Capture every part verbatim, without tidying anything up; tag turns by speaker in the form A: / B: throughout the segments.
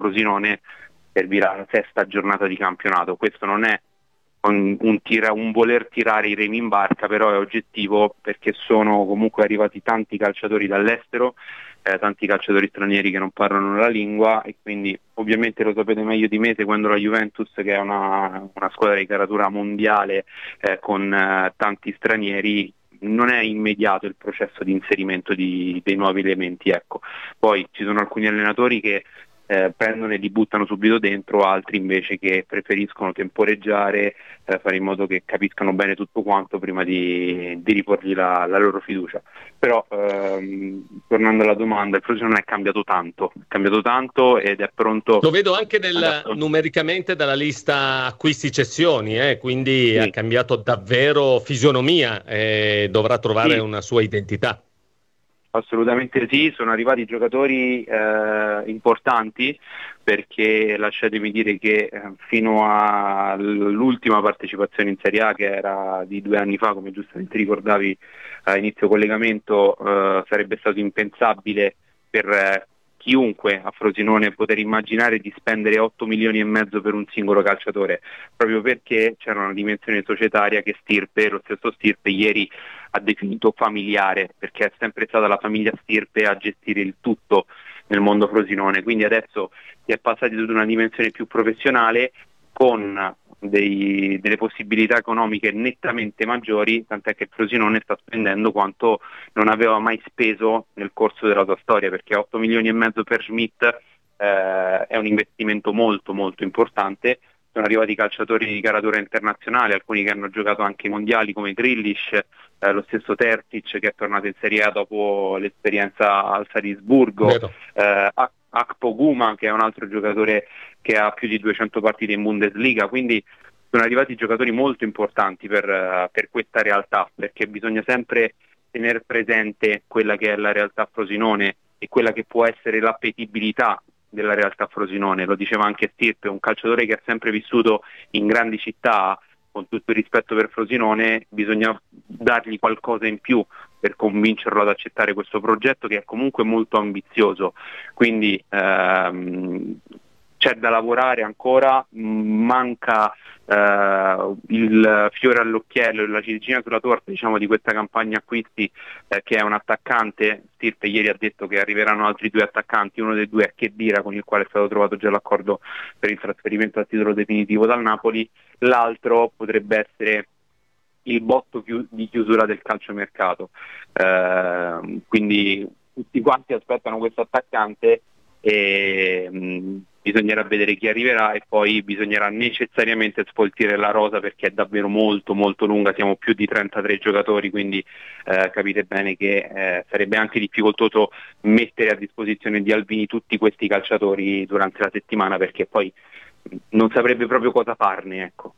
A: Frosinone servirà la sesta giornata di campionato. Questo non è un, un, tira, un voler tirare i remi in barca, però è oggettivo, perché sono comunque arrivati tanti calciatori dall'estero, eh, tanti calciatori stranieri che non parlano la lingua, e quindi ovviamente lo sapete meglio di me, seguendo la Juventus, che è una, una squadra di caratura mondiale eh, con eh, tanti stranieri, non è immediato il processo di inserimento di, dei nuovi elementi, ecco. Poi ci sono alcuni allenatori che Eh, prendono e li buttano subito dentro, altri invece che preferiscono temporeggiare, eh, fare in modo che capiscano bene tutto quanto prima di, di riporgli la, la loro fiducia. Però ehm, tornando alla domanda, il Frosinone è cambiato tanto, è cambiato tanto ed è pronto.
B: Lo vedo anche nel, numericamente dalla lista acquisti-cessioni, eh, quindi sì, ha cambiato davvero fisionomia e dovrà trovare sì, una sua identità.
A: Assolutamente sì, sono arrivati giocatori eh, importanti, perché lasciatemi dire che eh, fino all'ultima partecipazione in Serie A, che era di due anni fa, come giustamente ricordavi a inizio collegamento, eh, sarebbe stato impensabile per eh, chiunque a Frosinone poter immaginare di spendere otto milioni e mezzo per un singolo calciatore, proprio perché c'era una dimensione societaria che Stirpe, lo stesso Stirpe, ieri ha definito familiare, perché è sempre stata la famiglia Stirpe a gestire il tutto nel mondo Frosinone. Quindi adesso si è passati ad una dimensione più professionale, con dei, delle possibilità economiche nettamente maggiori, tant'è che Frosinone sta spendendo quanto non aveva mai speso nel corso della sua storia, perché otto milioni e mezzo per Schmidt eh, è un investimento molto molto importante. Sono arrivati calciatori di caratura internazionale, alcuni che hanno giocato anche i mondiali come Grealish, eh, lo stesso Terzic che è tornato in Serie A dopo l'esperienza al Salisburgo, eh, Akpoguma che è un altro giocatore che ha più di duecento partite in Bundesliga, quindi sono arrivati giocatori molto importanti per, uh, per questa realtà, perché bisogna sempre tenere presente quella che è la realtà Frosinone e quella che può essere l'appetibilità della realtà Frosinone. Lo diceva anche Stirpe, un calciatore che ha sempre vissuto in grandi città, con tutto il rispetto per Frosinone, bisogna dargli qualcosa in più per convincerlo ad accettare questo progetto, che è comunque molto ambizioso. Quindi ehm, c'è da lavorare ancora, manca eh, il fiore all'occhiello, la ciliegina sulla torta, diciamo, di questa campagna acquisti, eh, che è un attaccante. Stirpe ieri ha detto che arriveranno altri due attaccanti, uno dei due è Khedira, con il quale è stato trovato già l'accordo per il trasferimento a titolo definitivo dal Napoli, l'altro potrebbe essere il botto chiu- di chiusura del calciomercato. Eh, quindi tutti quanti aspettano questo attaccante e mh, bisognerà vedere chi arriverà, e poi bisognerà necessariamente sfoltire la rosa, perché è davvero molto molto lunga, siamo più di trentatré giocatori, quindi eh, capite bene che eh, sarebbe anche difficoltoso mettere a disposizione di Alvini tutti questi calciatori durante la settimana, perché poi non saprebbe proprio cosa farne, ecco.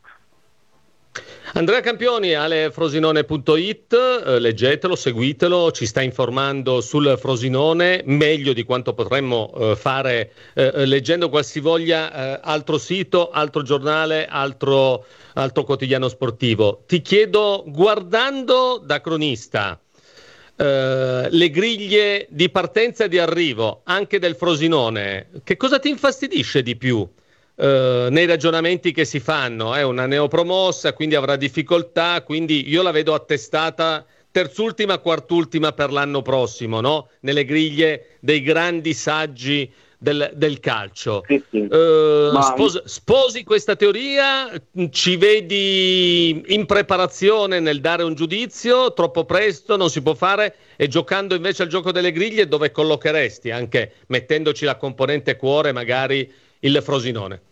B: Andrea Campioni, ale frosinone punto it, eh, leggetelo, seguitelo, ci sta informando sul Frosinone meglio di quanto potremmo eh, fare eh, leggendo qualsivoglia eh, altro sito, altro giornale, altro, altro quotidiano sportivo. Ti chiedo, guardando da cronista eh, le griglie di partenza e di arrivo anche del Frosinone, che cosa ti infastidisce di più? Uh, nei ragionamenti che si fanno? È una neopromossa, quindi avrà difficoltà, quindi io la vedo attestata terzultima, quartultima per l'anno prossimo, no? Nelle griglie dei grandi saggi del, del calcio.
A: Sì, sì.
B: Uh,
A: Ma...
B: sposi, sposi questa teoria? Ci vedi in preparazione nel dare un giudizio? Troppo presto? Non si può fare? E giocando invece al gioco delle griglie, dove collocheresti? Anche mettendoci la componente cuore, magari il Frosinone.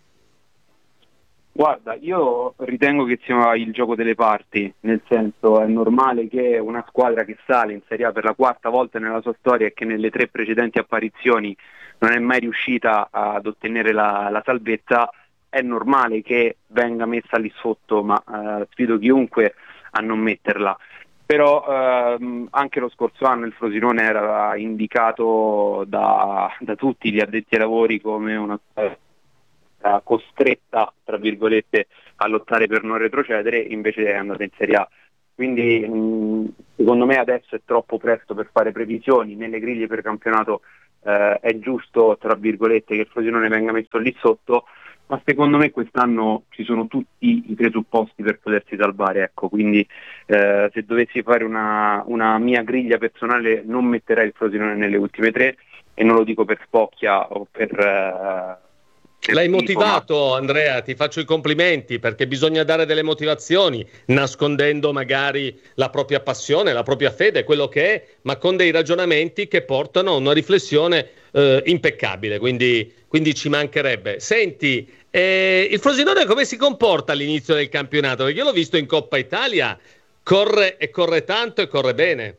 A: Guarda, io ritengo che sia il gioco delle parti, nel senso, è normale che una squadra che sale in Serie A per la quarta volta nella sua storia e che nelle tre precedenti apparizioni non è mai riuscita ad ottenere la, la salvezza, è normale che venga messa lì sotto, ma eh, sfido chiunque a non metterla. Però ehm, anche lo scorso anno il Frosinone era indicato da, da tutti gli addetti ai lavori come una squadra costretta, tra virgolette, a lottare per non retrocedere, invece è andata in Serie A. Quindi mh, secondo me adesso è troppo presto per fare previsioni. Nelle griglie per campionato eh, è giusto, tra virgolette, che il Frosinone venga messo lì sotto, ma secondo me quest'anno ci sono tutti i presupposti per potersi salvare, ecco, quindi eh, se dovessi fare una, una mia griglia personale non metterei il Frosinone nelle ultime tre, e non lo dico per spocchia o per... Eh,
B: L'hai motivato, Andrea, ti faccio i complimenti, perché bisogna dare delle motivazioni, nascondendo magari la propria passione, la propria fede, quello che è, ma con dei ragionamenti che portano a una riflessione eh, impeccabile, quindi, quindi ci mancherebbe. Senti, eh, il Frosinone come si comporta all'inizio del campionato? Perché io l'ho visto in Coppa Italia, corre e corre tanto e corre bene,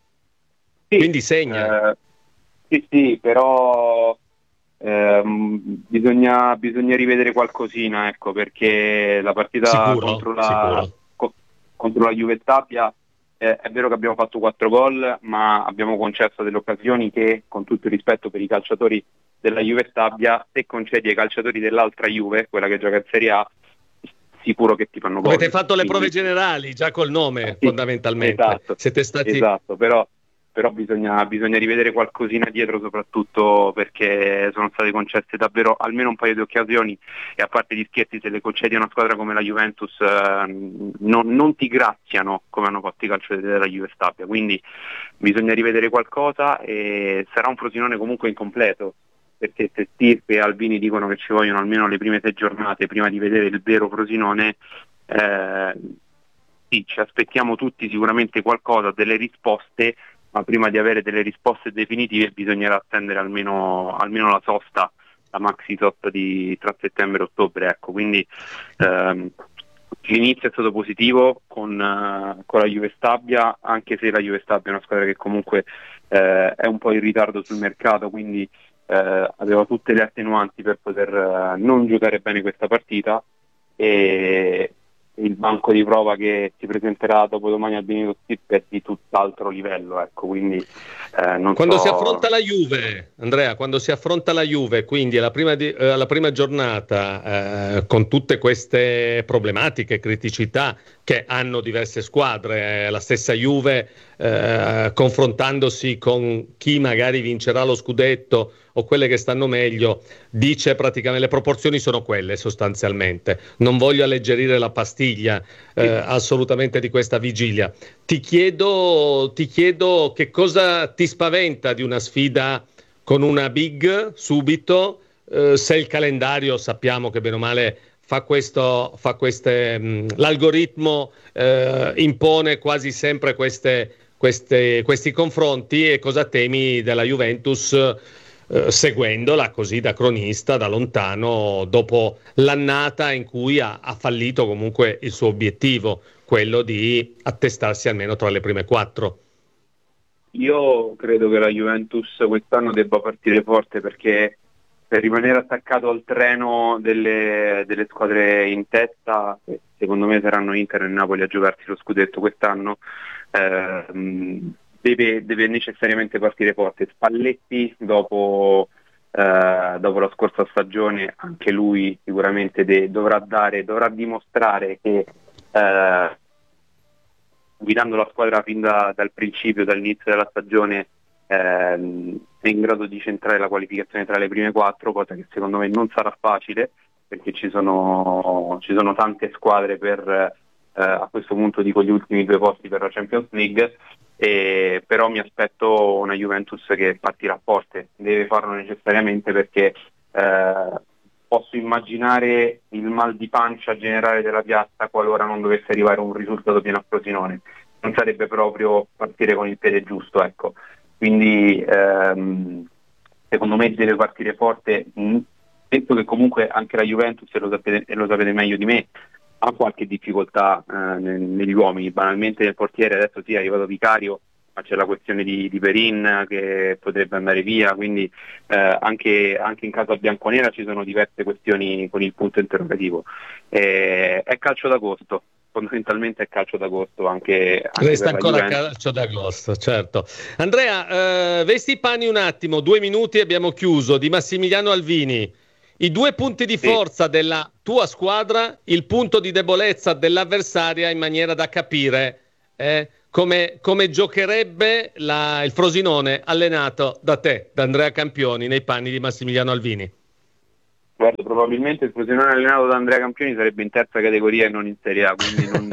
A: sì,
B: quindi segna.
A: Eh, sì, sì, però... Eh, bisogna, bisogna rivedere qualcosina, ecco, perché la partita
B: Sicuro,
A: contro la,
B: sicuro.
A: co- contro la Juve Stabia eh, è vero che abbiamo fatto quattro gol, ma abbiamo concesso delle occasioni che, con tutto il rispetto per i calciatori della Juve Stabia, se concedi ai calciatori dell'altra Juve, quella che gioca in Serie A, sicuro che ti fanno gol.
B: Avete fatto le prove
A: Quindi,
B: generali già col nome,
A: sì,
B: fondamentalmente.
A: esatto,
B: Siete stati...
A: esatto, però però bisogna, bisogna rivedere qualcosina dietro, soprattutto perché sono state concesse davvero almeno un paio di occasioni, e a parte gli scherzi, se le concedi a una squadra come la Juventus eh, non, non ti graziano come hanno fatto i calciatori della Juve Stabia, quindi bisogna rivedere qualcosa, e sarà un Frosinone comunque incompleto, perché se Stirpe e Albini dicono che ci vogliono almeno le prime sei giornate prima di vedere il vero Frosinone, eh, sì, ci aspettiamo tutti sicuramente qualcosa, delle risposte, ma prima di avere delle risposte definitive bisognerà attendere almeno, almeno la sosta, la maxi sosta di, tra settembre e ottobre, ecco, quindi ehm, l'inizio è stato positivo con, uh, con la Juve Stabia, anche se la Juve Stabia è una squadra che comunque eh, è un po' in ritardo sul mercato, quindi eh, aveva tutte le attenuanti per poter uh, non giocare bene questa partita, e il banco di prova che si presenterà dopodomani al Benito Stirpe è di tutt'altro livello, ecco, quindi eh, non
B: Quando
A: so...
B: si affronta la Juve, Andrea, quando si affronta la Juve, quindi alla prima, di, eh, alla prima giornata, eh, con tutte queste problematiche, criticità che hanno diverse squadre, eh, la stessa Juve eh, confrontandosi con chi magari vincerà lo scudetto o quelle che stanno meglio, dice praticamente le proporzioni sono quelle sostanzialmente. Non voglio alleggerire la pastiglia eh, assolutamente di questa vigilia. Ti chiedo, ti chiedo che cosa ti spaventa di una sfida con una big subito, eh, se il calendario sappiamo che bene o male fa questo, fa queste, mh, l'algoritmo eh, impone quasi sempre queste, queste, questi confronti, e cosa temi della Juventus eh, seguendola così da cronista, da lontano, dopo l'annata in cui ha, ha fallito comunque il suo obiettivo, quello di attestarsi almeno tra le prime quattro.
A: Io credo che la Juventus quest'anno debba partire forte, perché per rimanere attaccato al treno delle, delle squadre in testa, secondo me saranno Inter e Napoli a giocarsi lo scudetto quest'anno, ehm, deve, deve necessariamente partire forte. Spalletti dopo, eh, dopo la scorsa stagione, anche lui sicuramente de- dovrà dare, dovrà dimostrare che eh, guidando la squadra fin da, dal principio, dall'inizio della stagione, ehm, è in grado di centrare la qualificazione tra le prime quattro, cosa che secondo me non sarà facile, perché ci sono, ci sono tante squadre per, eh, a questo punto dico gli ultimi due posti per la Champions League, e, però mi aspetto una Juventus che partirà forte, deve farlo necessariamente, perché eh, posso immaginare il mal di pancia generale della piazza qualora non dovesse arrivare un risultato pieno a Frosinone. Non sarebbe proprio partire con il piede giusto, ecco. Quindi ehm, secondo me deve partire forte, mh, detto che comunque anche la Juventus, e lo sapete, e lo sapete meglio di me, ha qualche difficoltà eh, negli uomini. Banalmente nel portiere adesso sì è arrivato Vicario, ma c'è la questione di, di Perin che potrebbe andare via, quindi eh, anche, anche in casa bianconera ci sono diverse questioni con il punto interrogativo. Eh, è calcio d'agosto, fondamentalmente è calcio d'agosto anche, anche
B: Resta
A: per la
B: ancora
A: Juventus.
B: calcio d'agosto, certo. Andrea, eh, vesti i panni un attimo, due minuti e abbiamo chiuso, di Massimiliano Alvini. I due punti di forza sì. della tua squadra, il punto di debolezza dell'avversaria, in maniera da capire eh, come, come giocherebbe la, il Frosinone allenato da te, da Andrea Campioni, nei panni di Massimiliano Alvini?
A: Guarda, probabilmente il Frosinone allenato da Andrea Campioni sarebbe in terza categoria e non in Serie A, quindi non...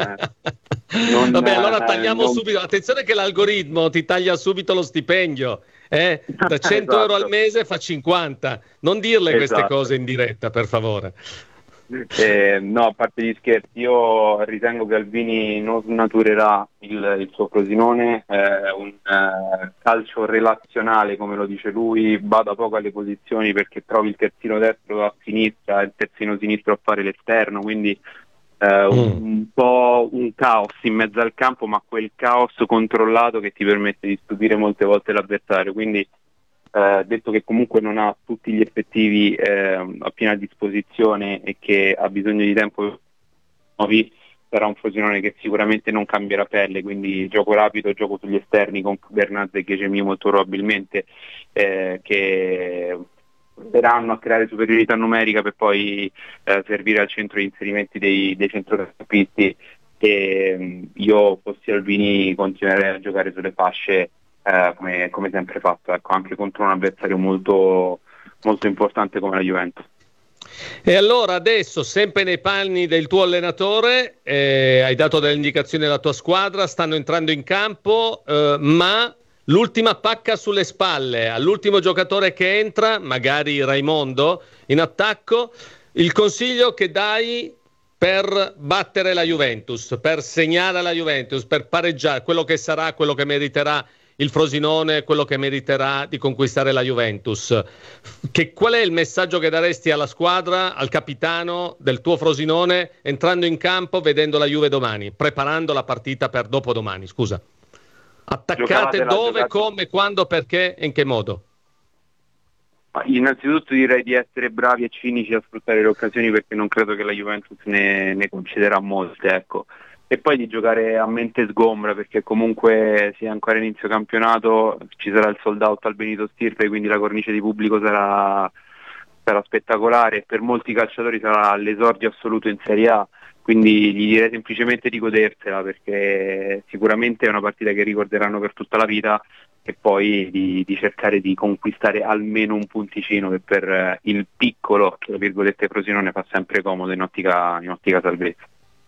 A: non
B: Vabbè, allora tagliamo
A: non...
B: subito. Attenzione che l'algoritmo ti taglia subito lo stipendio. Eh? Da cento
A: esatto.
B: euro al mese fa cinquanta. Non dirle
A: esatto.
B: queste cose in diretta, per favore.
A: Eh, no, a parte gli scherzi, io ritengo che Alvini non snaturerà il, il suo Frosinone, eh, un eh, calcio relazionale, come lo dice lui, bada poco alle posizioni perché trovi il terzino destro a sinistra e il terzino sinistro a fare l'esterno, quindi eh, un, mm. un po' un caos in mezzo al campo, ma quel caos controllato che ti permette di stupire molte volte l'avversario, quindi Uh, detto che comunque non ha tutti gli effettivi eh, a piena disposizione e che ha bisogno di tempo nuovi, sarà un Frosinone che sicuramente non cambierà pelle, quindi gioco rapido, gioco sugli esterni con Bernazza e Checemi molto probabilmente, eh, che verranno a creare superiorità numerica per poi eh, servire al centro gli inserimenti dei, dei centrocampisti, e io fossi Alvini continuerei a giocare sulle fasce Eh, come, come sempre fatto, ecco, anche contro un avversario molto, molto importante come la Juventus.
B: E allora adesso, sempre nei panni del tuo allenatore, eh, hai dato delle indicazioni alla tua squadra, stanno entrando in campo, eh, ma l'ultima pacca sulle spalle all'ultimo giocatore che entra, magari Raimondo, in attacco, il consiglio che dai per battere la Juventus, per segnare la Juventus, per pareggiare quello che sarà, quello che meriterà il Frosinone, quello che meriterà di conquistare la Juventus. Che, qual è il messaggio che daresti alla squadra, al capitano del tuo Frosinone, entrando in campo, vedendo la Juve domani, preparando la partita per dopodomani, scusa? Attaccate
A: Giocatela,
B: dove,
A: giocate.
B: come, quando, perché e in che modo?
A: Innanzitutto direi di essere bravi e cinici a sfruttare le occasioni, perché non credo che la Juventus ne, ne concederà molte, ecco. E poi di giocare a mente sgombra, perché comunque sia ancora inizio campionato, ci sarà il sold out al Benito Stirpe, quindi la cornice di pubblico sarà, sarà spettacolare, e per molti calciatori sarà l'esordio assoluto in Serie A, quindi gli direi semplicemente di godersela, perché sicuramente è una partita che ricorderanno per tutta la vita, e poi di, di cercare di conquistare almeno un punticino, che per il piccolo, tra virgolette, Frosinone fa sempre comodo in ottica, in ottica salvezza.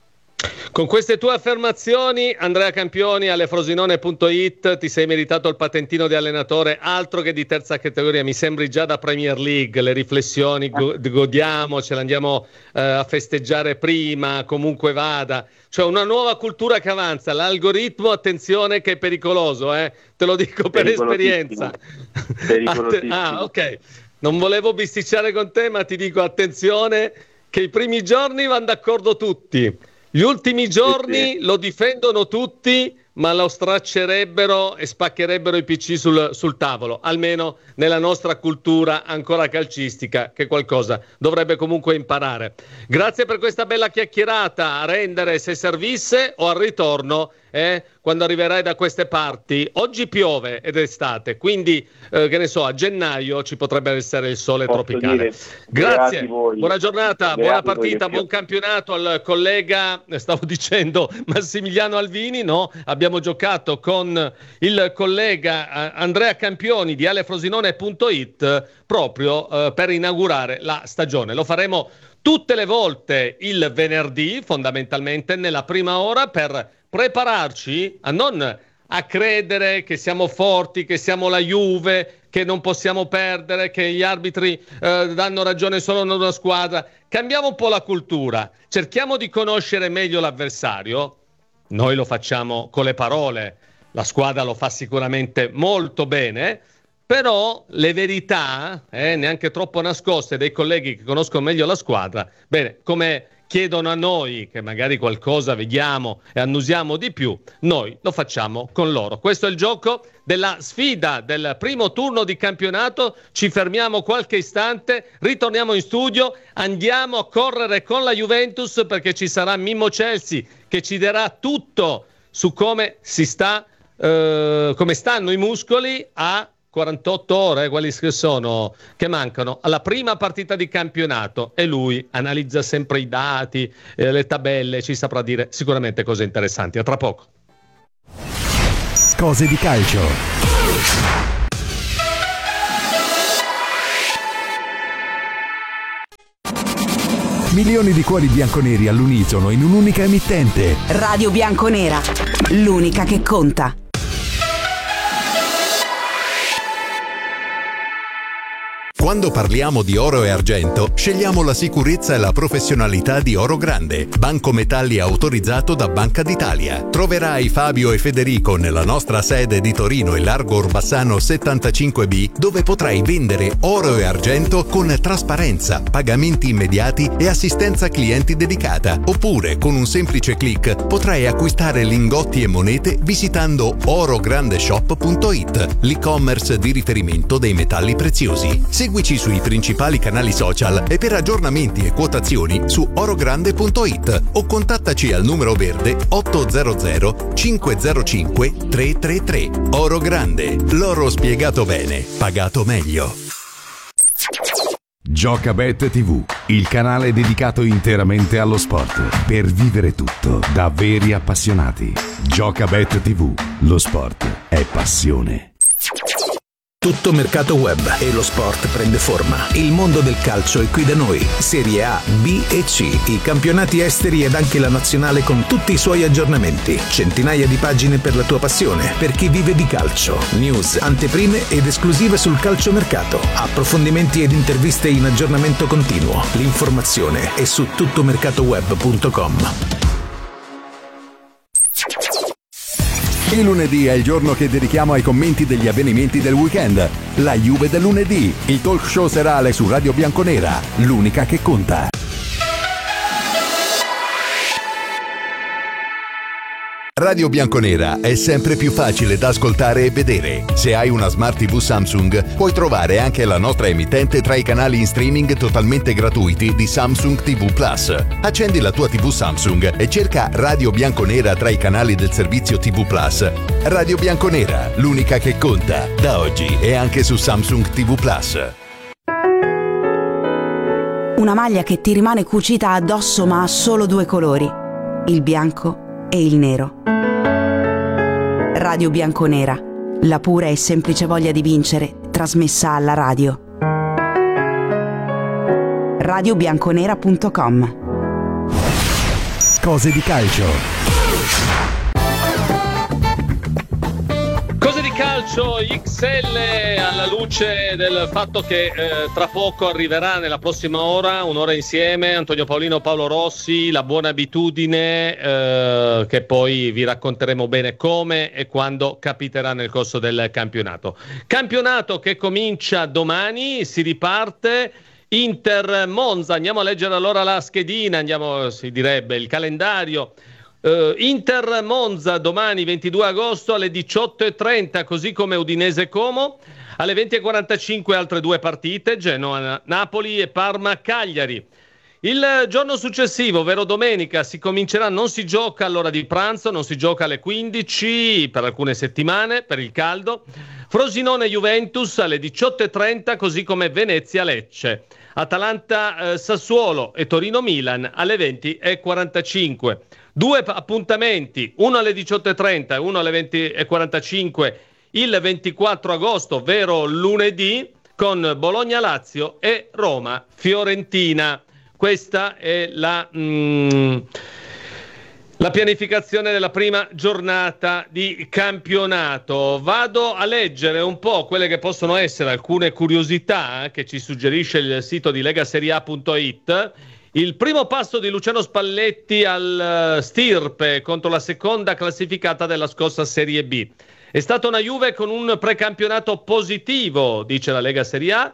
B: Con queste tue affermazioni, Andrea Campioni, alle frosinone punto it, ti sei meritato il patentino di allenatore, altro che di terza categoria, mi sembri già da Premier League, le riflessioni go- godiamocele, andiamo eh, a festeggiare prima, comunque vada, cioè una nuova cultura che avanza, l'algoritmo, attenzione che è pericoloso, eh? Te lo dico per esperienza.
A: Pericolosissimo.
B: Ah, ok, non volevo bisticciare con te, ma ti dico attenzione che i primi giorni vanno d'accordo tutti. Gli ultimi giorni
A: sì, sì.
B: lo difendono tutti, ma lo straccerebbero e spaccherebbero i P C sul, sul tavolo, almeno nella nostra cultura ancora calcistica, che qualcosa dovrebbe comunque imparare. Grazie per questa bella chiacchierata, a rendere se servisse o al ritorno, eh, quando arriverai da queste parti. Oggi piove ed è estate, quindi eh, che ne so, a gennaio ci potrebbe essere il sole
A: Posso
B: tropicale.
A: dire,
B: Grazie, buona giornata,
A: Beati
B: buona
A: voi
B: partita,
A: che-
B: buon campionato al collega, stavo dicendo Massimiliano Alvini, no? Abbiamo giocato con il collega eh, Andrea Campioni di ale frosinone punto it proprio eh, per inaugurare la stagione. Lo faremo tutte le volte il venerdì, fondamentalmente nella prima ora, per prepararci a non a credere che siamo forti, che siamo la Juve, che non possiamo perdere, che gli arbitri eh, danno ragione solo a una squadra. Cambiamo un po' la cultura, cerchiamo di conoscere meglio l'avversario. Noi lo facciamo con le parole, la squadra lo fa sicuramente molto bene, però le verità, eh, neanche troppo nascoste, dei colleghi che conoscono meglio la squadra, bene, come chiedono a noi, che magari qualcosa vediamo e annusiamo di più, noi lo facciamo con loro. Questo è il gioco della sfida del primo turno di campionato. Ci fermiamo qualche istante, ritorniamo in studio, andiamo a correre con la Juventus, perché ci sarà Mimmo Chelsea che ci darà tutto su come si sta, eh, come stanno i muscoli a quarantotto ore, quali che sono, che mancano alla prima partita di campionato, e lui analizza sempre i dati, eh, le tabelle, ci saprà dire sicuramente cose interessanti. A tra poco.
C: Cose di calcio. Milioni di cuori bianconeri all'unisono in un'unica emittente.
D: Radio Bianconera, l'unica che conta.
E: Quando parliamo di oro e argento, scegliamo la sicurezza e la professionalità di Oro Grande, banco metalli autorizzato da Banca d'Italia. Troverai Fabio e Federico nella nostra sede di Torino e Largo Orbassano settantacinque B, dove potrai vendere oro e argento con trasparenza, pagamenti immediati e assistenza clienti dedicata. Oppure, con un semplice click, potrai acquistare lingotti e monete visitando orograndeshop punto it, l'e-commerce di riferimento dei metalli preziosi. Seguici sui principali canali social e per aggiornamenti e quotazioni su orogrande punto it o contattaci al numero verde ottocento cinquecentocinque trecentotrentatré. Oro Grande, l'oro spiegato bene, pagato meglio.
C: Giocabet tivù, il canale dedicato interamente allo sport, per vivere tutto da veri appassionati. Giocabet tivù, lo sport è passione.
F: Tutto mercato web e lo sport prende forma. Il mondo del calcio è qui da noi. Serie A, B e C, i campionati esteri ed anche la nazionale con tutti i suoi aggiornamenti. Centinaia di pagine per la tua passione, per chi vive di calcio. News, anteprime ed esclusive sul calciomercato. Approfondimenti ed interviste in aggiornamento continuo. L'informazione è su tuttomercatoweb punto com.
C: Il lunedì è il giorno che dedichiamo ai commenti degli avvenimenti del weekend. La Juve del lunedì, il talk show serale su Radio Bianconera, l'unica che conta.
E: Radio Bianconera è sempre più facile da ascoltare e vedere. Se hai una Smart tivù Samsung, puoi trovare anche la nostra emittente tra i canali in streaming totalmente gratuiti di Samsung tivù Plus. Accendi la tua tivù Samsung e cerca Radio Bianconera tra i canali del servizio tivù Plus. Radio Bianconera, l'unica che conta, da oggi e anche su Samsung tivù Plus.
D: Una maglia che ti rimane cucita addosso ma ha solo due colori, il bianco e il nero. Radio Bianconera, la pura e semplice voglia di vincere, trasmessa alla radio. radio bianconera punto com.
C: Cose di calcio.
B: Cose di calcio X L, alla luce del fatto che eh, tra poco arriverà nella prossima ora, un'ora insieme, Antonio Paolino, Paolo Rossi, la buona abitudine eh, che poi vi racconteremo bene come e quando capiterà nel corso del campionato. Campionato che comincia domani, si riparte. Inter Monza, andiamo a leggere allora la schedina, andiamo, si direbbe, il calendario. Uh, Inter Monza domani ventidue agosto alle diciotto e trenta, così come Udinese Como. Alle venti e quarantacinque altre due partite, Genoa Napoli e Parma Cagliari. Il giorno successivo, ovvero domenica, si comincerà, non si gioca all'ora di pranzo, non si gioca alle quindici per alcune settimane, per il caldo. Frosinone Juventus alle diciotto e trenta, così come Venezia Lecce. Atalanta eh, Sassuolo e Torino Milan alle venti e quarantacinque. Due appuntamenti, uno alle diciotto e trenta e uno alle venti e quarantacinque il ventiquattro agosto, ovvero lunedì, con Bologna-Lazio e Roma-Fiorentina. Questa è la, mm, la pianificazione della prima giornata di campionato. Vado a leggere un po' quelle che possono essere alcune curiosità che ci suggerisce il sito di legaseria punto it. Il primo passo di Luciano Spalletti al stirpe contro la seconda classificata della scorsa Serie B. È stata una Juve con un precampionato positivo, dice la Lega Serie A,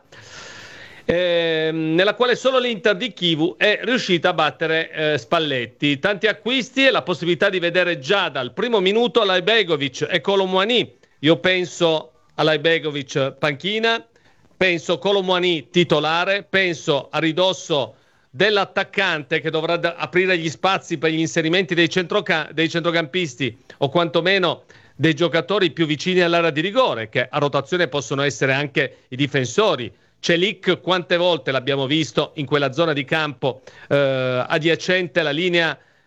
B: eh, nella quale solo l'Inter di Chivu è riuscita a battere eh, Spalletti. Tanti acquisti e la possibilità di vedere già dal primo minuto Lajbegovic e Kolo Muani. Io penso a Lajbegovic panchina, penso Kolo Muani titolare, penso a ridosso dell'attaccante che dovrà d- aprire gli spazi per gli inserimenti dei, centroca- dei centrocampisti o quantomeno dei giocatori più vicini all'area di rigore, che a rotazione possono essere anche i difensori. Celik, quante volte l'abbiamo visto in quella zona di campo eh, adiacente alla linea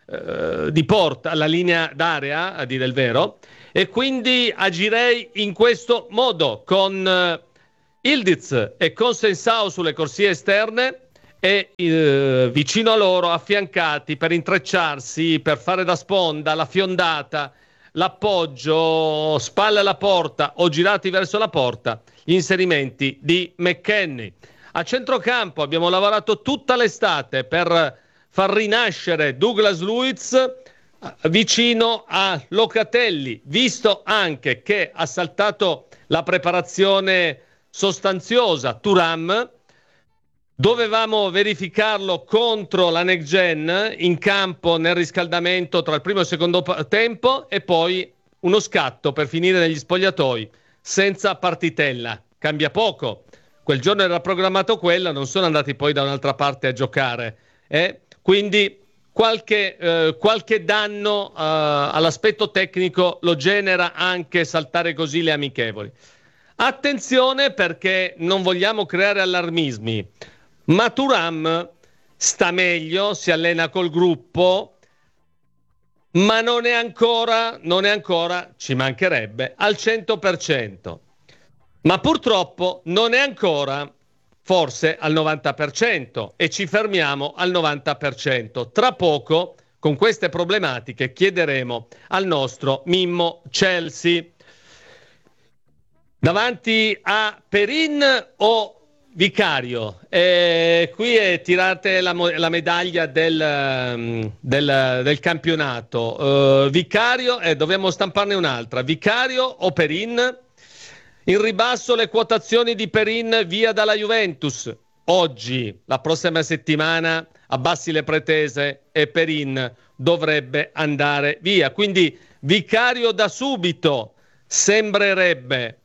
B: eh, di porta, alla linea d'area, a dire il vero, e quindi agirei in questo modo, con eh, Ildiz e con Sensao sulle corsie esterne e eh, vicino a loro, affiancati per intrecciarsi, per fare da sponda, la fiondata, l'appoggio, spalle alla porta o girati verso la porta, gli inserimenti di McKennie. A centrocampo abbiamo lavorato tutta l'estate per far rinascere Douglas Luiz vicino a Locatelli, visto anche che ha saltato la preparazione sostanziosa Thuram. Dovevamo verificarlo contro la Next Gen in campo nel riscaldamento tra il primo e il secondo tempo, e poi uno scatto per finire negli spogliatoi senza partitella. Cambia poco, quel giorno era programmato quello, non sono andati poi da un'altra parte a giocare, eh? Quindi qualche, eh, qualche danno eh, all'aspetto tecnico lo genera anche saltare così le amichevoli. Attenzione, perché non vogliamo creare allarmismi, ma Thuram sta meglio, si allena col gruppo, ma non è ancora, non è ancora, ci mancherebbe, al cento per cento. Ma purtroppo non è ancora forse al novanta per cento, e ci fermiamo al novanta per cento. Tra poco, con queste problematiche, chiederemo al nostro Mimmo Chelsea: davanti a Perin o Vicario? Eh, qui è tirate la, la medaglia del, del, del campionato. Uh, Vicario, eh, dobbiamo stamparne un'altra. Vicario o Perin? In ribasso le quotazioni di Perin via dalla Juventus. Oggi, la prossima settimana, abbassi le pretese e Perin dovrebbe andare via. Quindi Vicario da subito, sembrerebbe.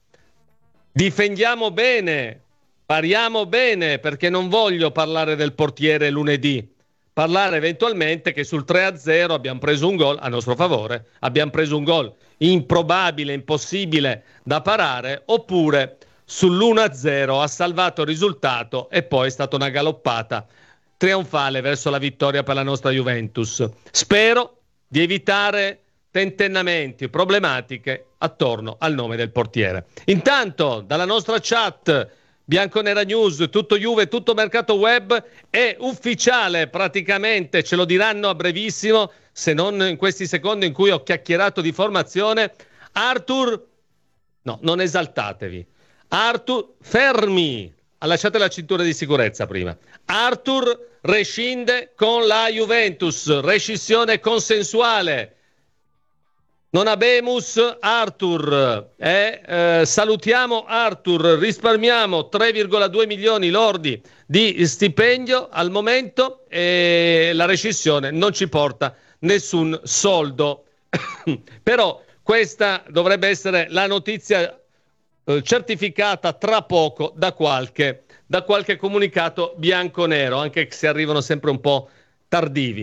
B: Difendiamo bene, pariamo bene, perché non voglio parlare del portiere lunedì. Parlare eventualmente che sul tre a zero abbiamo preso un gol a nostro favore, abbiamo preso un gol improbabile, impossibile da parare, oppure sull'uno a zero ha salvato il risultato e poi è stata una galoppata trionfale verso la vittoria per la nostra Juventus. Spero di evitare tentennamenti, problematiche attorno al nome del portiere. Intanto dalla nostra chat Bianconera News, tutto Juve, tutto mercato web, è ufficiale praticamente, ce lo diranno a brevissimo, se non in questi secondi in cui ho chiacchierato di formazione. Arthur, no, non esaltatevi, Arthur, fermi, lasciate la cintura di sicurezza prima. Arthur rescinde con la Juventus, rescissione consensuale. Non abemus Arthur, eh, eh, salutiamo Arthur, risparmiamo tre virgola due milioni lordi di stipendio al momento e la rescissione non ci porta nessun soldo. Però questa dovrebbe essere la notizia eh, certificata tra poco da qualche, da qualche comunicato bianconero, anche se arrivano sempre un po' tardivi.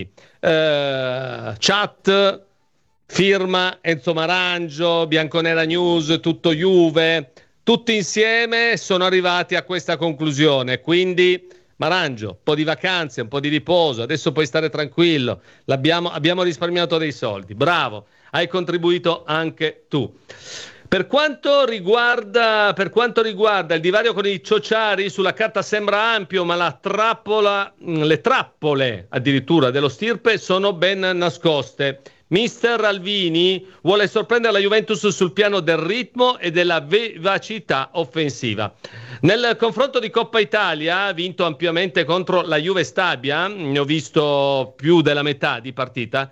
B: Eh, chat... Firma Enzo Marangio, Bianconera News, tutto Juve, tutti insieme sono arrivati a questa conclusione. Quindi Marangio, un po' di vacanze, un po' di riposo, adesso puoi stare tranquillo, l'abbiamo, abbiamo risparmiato dei soldi, bravo, hai contribuito anche tu. Per quanto riguarda, per quanto riguarda il divario con i ciociari, sulla carta sembra ampio, ma la trappola, le trappole addirittura dello stirpe sono ben nascoste. Mister Alvini vuole sorprendere la Juventus sul piano del ritmo e della vivacità offensiva. Nel confronto di Coppa Italia, vinto ampiamente contro la Juve Stabia, ne ho visto più della metà di partita,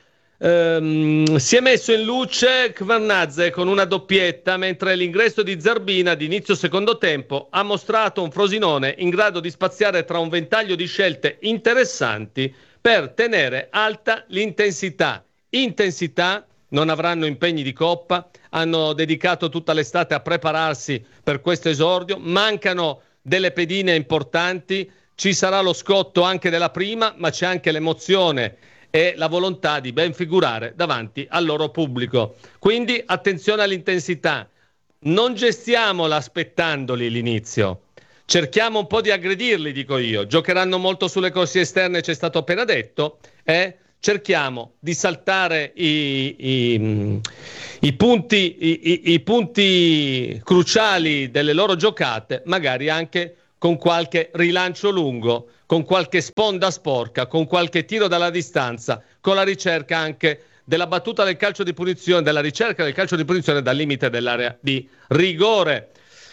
B: ehm, si è messo in luce Kvernadze con una doppietta, mentre l'ingresso di Zerbina di inizio secondo tempo ha mostrato un Frosinone in grado di spaziare tra un ventaglio di scelte interessanti per tenere alta l'intensità. Intensità, non avranno impegni di Coppa, hanno dedicato tutta l'estate a prepararsi per questo esordio, mancano delle pedine importanti, ci sarà lo scotto anche della prima, ma c'è anche l'emozione e la volontà di ben figurare davanti al loro pubblico. Quindi attenzione all'intensità, non gestiamola aspettandoli l'inizio, cerchiamo un po' di aggredirli, dico io. Giocheranno molto sulle corsie esterne, c'è stato appena detto, eh? cerchiamo di saltare i, i, i, punti, i, i punti cruciali delle loro giocate, magari anche con qualche rilancio lungo, con qualche sponda sporca, con qualche tiro dalla distanza, con la ricerca anche della battuta del calcio di punizione, della ricerca del calcio di punizione dal limite dell'area di rigore.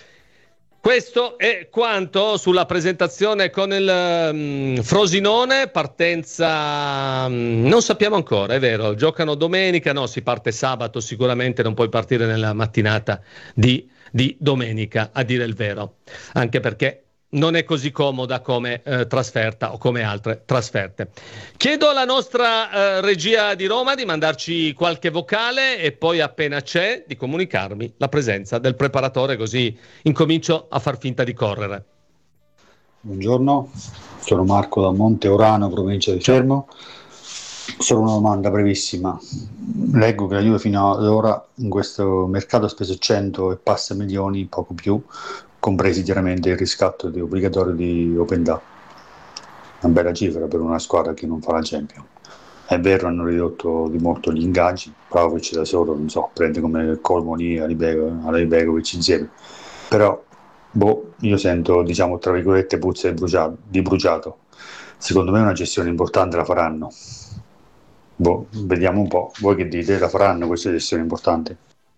B: Questo è quanto sulla presentazione con il um, Frosinone. Partenza um, non sappiamo ancora, è vero, giocano domenica, no, si parte sabato, sicuramente non puoi partire nella mattinata di, di domenica, a dire il vero, anche perché non è così comoda come eh, trasferta o come altre trasferte. Chiedo alla nostra eh, regia di Roma di mandarci qualche vocale e poi appena c'è di comunicarmi la presenza del preparatore, così incomincio a far finta di correre.
G: Buongiorno, sono Marco da Monte Orano, provincia di Fermo. Solo una domanda brevissima. Leggo che la Juve fino ad ora in questo mercato ha speso cento e passa milioni, poco più, compresi chiaramente il riscatto di obbligatorio di Open Data. Una bella cifra per una squadra che non fa la Champions. È vero, hanno ridotto di molto gli ingaggi, Vlahovic da solo, non so, prende come Colmoni e Alibegovic insieme, però boh, io sento, diciamo, tra virgolette, puzza di bruciato, di bruciato. Secondo me una gestione importante la faranno. Boh, vediamo un po', voi che dite, la faranno questa gestione importante?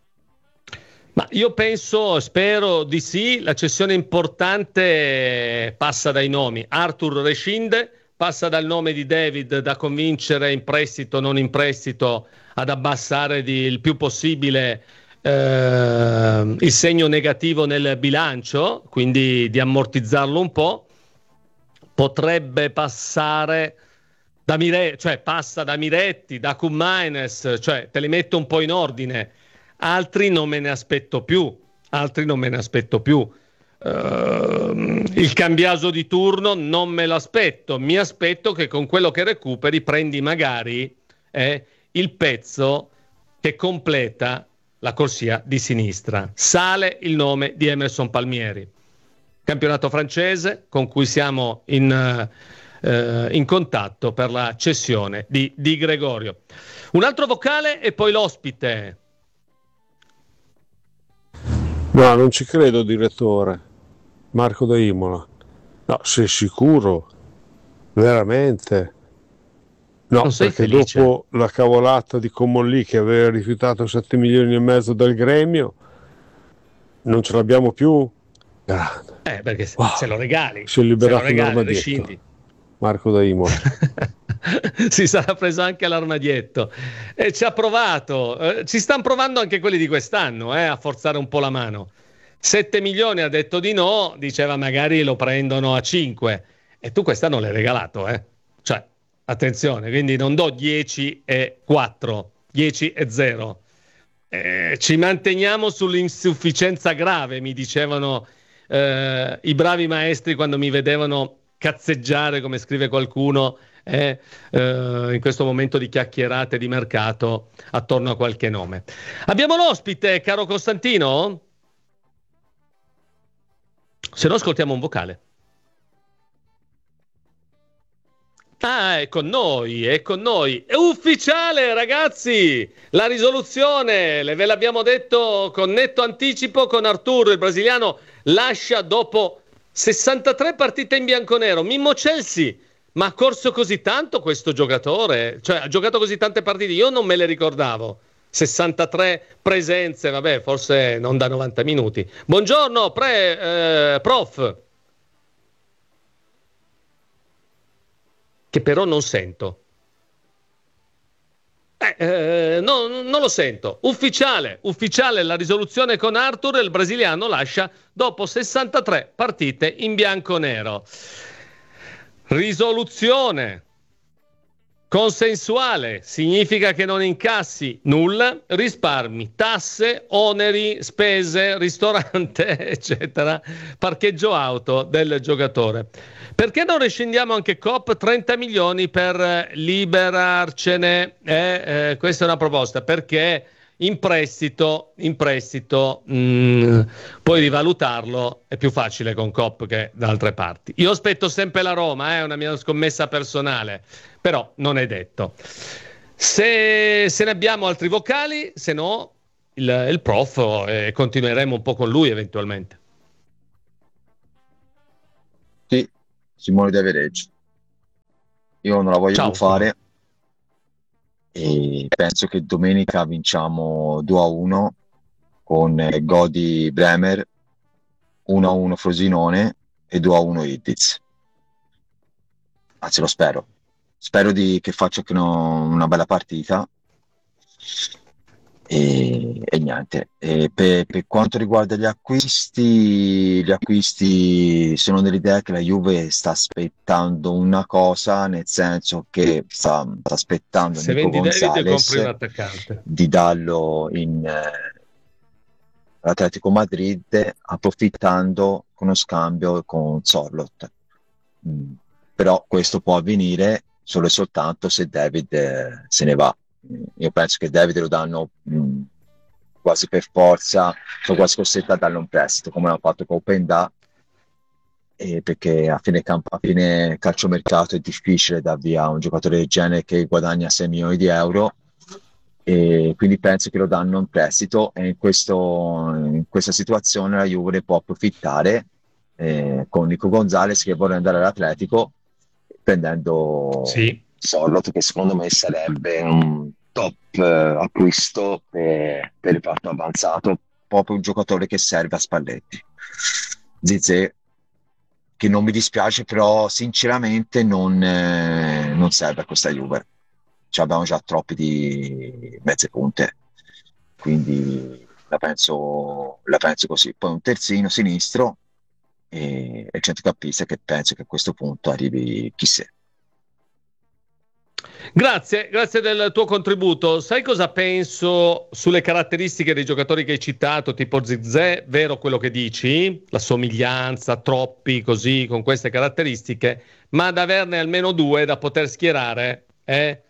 B: Ma io penso, spero di sì, la cessione importante passa dai nomi. Arthur rescinde, passa dal nome di David da convincere in prestito, non in prestito, ad abbassare di, il più possibile eh, il segno negativo nel bilancio, quindi di ammortizzarlo un po'. Potrebbe passare da Miretti, cioè passa da Miretti, da Koummaines, cioè te li metto un po' in ordine. Altri non me ne aspetto più, altri non me ne aspetto più. Uh, il Cambiaso di turno non me lo aspetto, mi aspetto che con quello che recuperi prendi magari eh, il pezzo che completa la corsia di sinistra. Sale il nome di Emerson Palmieri, campionato francese con cui siamo in, uh, uh, in contatto per la cessione di Di Gregorio. Un altro vocale e poi l'ospite.
H: No, non ci credo, direttore. Marco da Imola. No, sei sicuro? Veramente? No,
B: non sei
H: perché
B: felice?
H: Dopo la cavolata di Comolli che aveva rifiutato sette milioni e mezzo del gremio, non ce l'abbiamo più? Grande.
B: Eh, perché se,
H: Wow.
B: se lo regali,
H: Si è liberato
B: se lo regali,
H: un armadietto.
B: rescindi.
H: Marco da Imola.
B: Si sarà preso anche l'armadietto e ci ha provato, eh, ci stanno provando anche quelli di quest'anno eh, a forzare un po' la mano. sette milioni ha detto di no, diceva magari lo prendono a cinque e tu quest'anno l'hai regalato, eh? Cioè attenzione, quindi non do dieci e quattro, dieci e zero, eh, ci manteniamo sull'insufficienza grave, mi dicevano eh, i bravi maestri quando mi vedevano cazzeggiare, come scrive qualcuno, eh, eh, in questo momento di chiacchierate di mercato attorno a qualche nome. Abbiamo l'ospite, caro Costantino? Se no ascoltiamo un vocale. Ah, è con noi, è con noi. È ufficiale, ragazzi! La risoluzione, ve l'abbiamo detto con netto anticipo, con Arturo, il brasiliano, lascia dopo sessantatré partite in bianconero. Mimmo Chelsea, ma ha corso così tanto questo giocatore? Cioè, ha giocato così tante partite? Io non me le ricordavo. sessantatré presenze, vabbè, forse non da novanta minuti. Buongiorno, pre, eh, prof. Che però non sento. Eh, eh, no, non lo sento. Ufficiale, ufficiale la risoluzione con Arthur, il brasiliano lascia dopo sessantatré partite in bianconero. Risoluzione consensuale significa che non incassi nulla, risparmi, tasse, oneri, spese, ristorante, eccetera, parcheggio auto del giocatore. Perché non rescindiamo anche Coop? trenta milioni per liberarcene. Eh, eh, questa è una proposta, perché in prestito, in prestito mh, poi rivalutarlo è più facile con Coop che da altre parti. Io aspetto sempre la Roma, è eh, una mia scommessa personale, però non è detto. Se, se ne abbiamo altri vocali, se no il, il prof e continueremo un po' con lui eventualmente.
I: Sì, Simone De Vereggi. Io non la voglio
B: Ciao,
I: più fare e penso che domenica vinciamo due a uno con eh, Godi Bremer, uno a uno Frosinone e due a uno Iddiz. Anzi, lo spero. Spero di, che facciano una bella partita. E, e niente. E per, per quanto riguarda gli acquisti, gli acquisti sono dell'idea che la Juve sta aspettando una cosa, nel senso che sta, sta aspettando
B: se
I: Nico
B: vendi David compri un
I: Gonzalez
B: attaccante
I: di darlo in eh, Atletico Madrid, approfittando con uno scambio con Sorloth. Mm. Però questo può avvenire solo e soltanto se David eh, se ne va. Io penso che David lo danno mh, quasi per forza, sono quasi costretto a darlo in prestito, come hanno fatto con Openda, e perché a fine, campo, a fine calciomercato è difficile dar via un giocatore del genere che guadagna sei milioni di euro, e quindi penso che lo danno in prestito, e in, questo, in questa situazione la Juve ne può approfittare eh, con Nico Gonzalez che vuole andare all'Atletico, prendendo
B: sì.
I: Sorloth, che secondo me sarebbe un top eh, acquisto per, per il reparto avanzato, proprio un giocatore che serve a Spalletti. Zizé, che non mi dispiace, però sinceramente non, eh, non serve a questa Juve. Cioè, abbiamo già troppi di mezze punte, quindi la penso, la penso così. Poi un terzino sinistro e, e centrocampista che penso che a questo punto arrivi chissà.
B: Grazie, grazie del tuo contributo. Sai cosa penso sulle caratteristiche dei giocatori che hai citato, tipo Zizé? Vero quello che dici? La somiglianza, troppi così, con queste caratteristiche, ma ad averne almeno due da poter schierare, eh?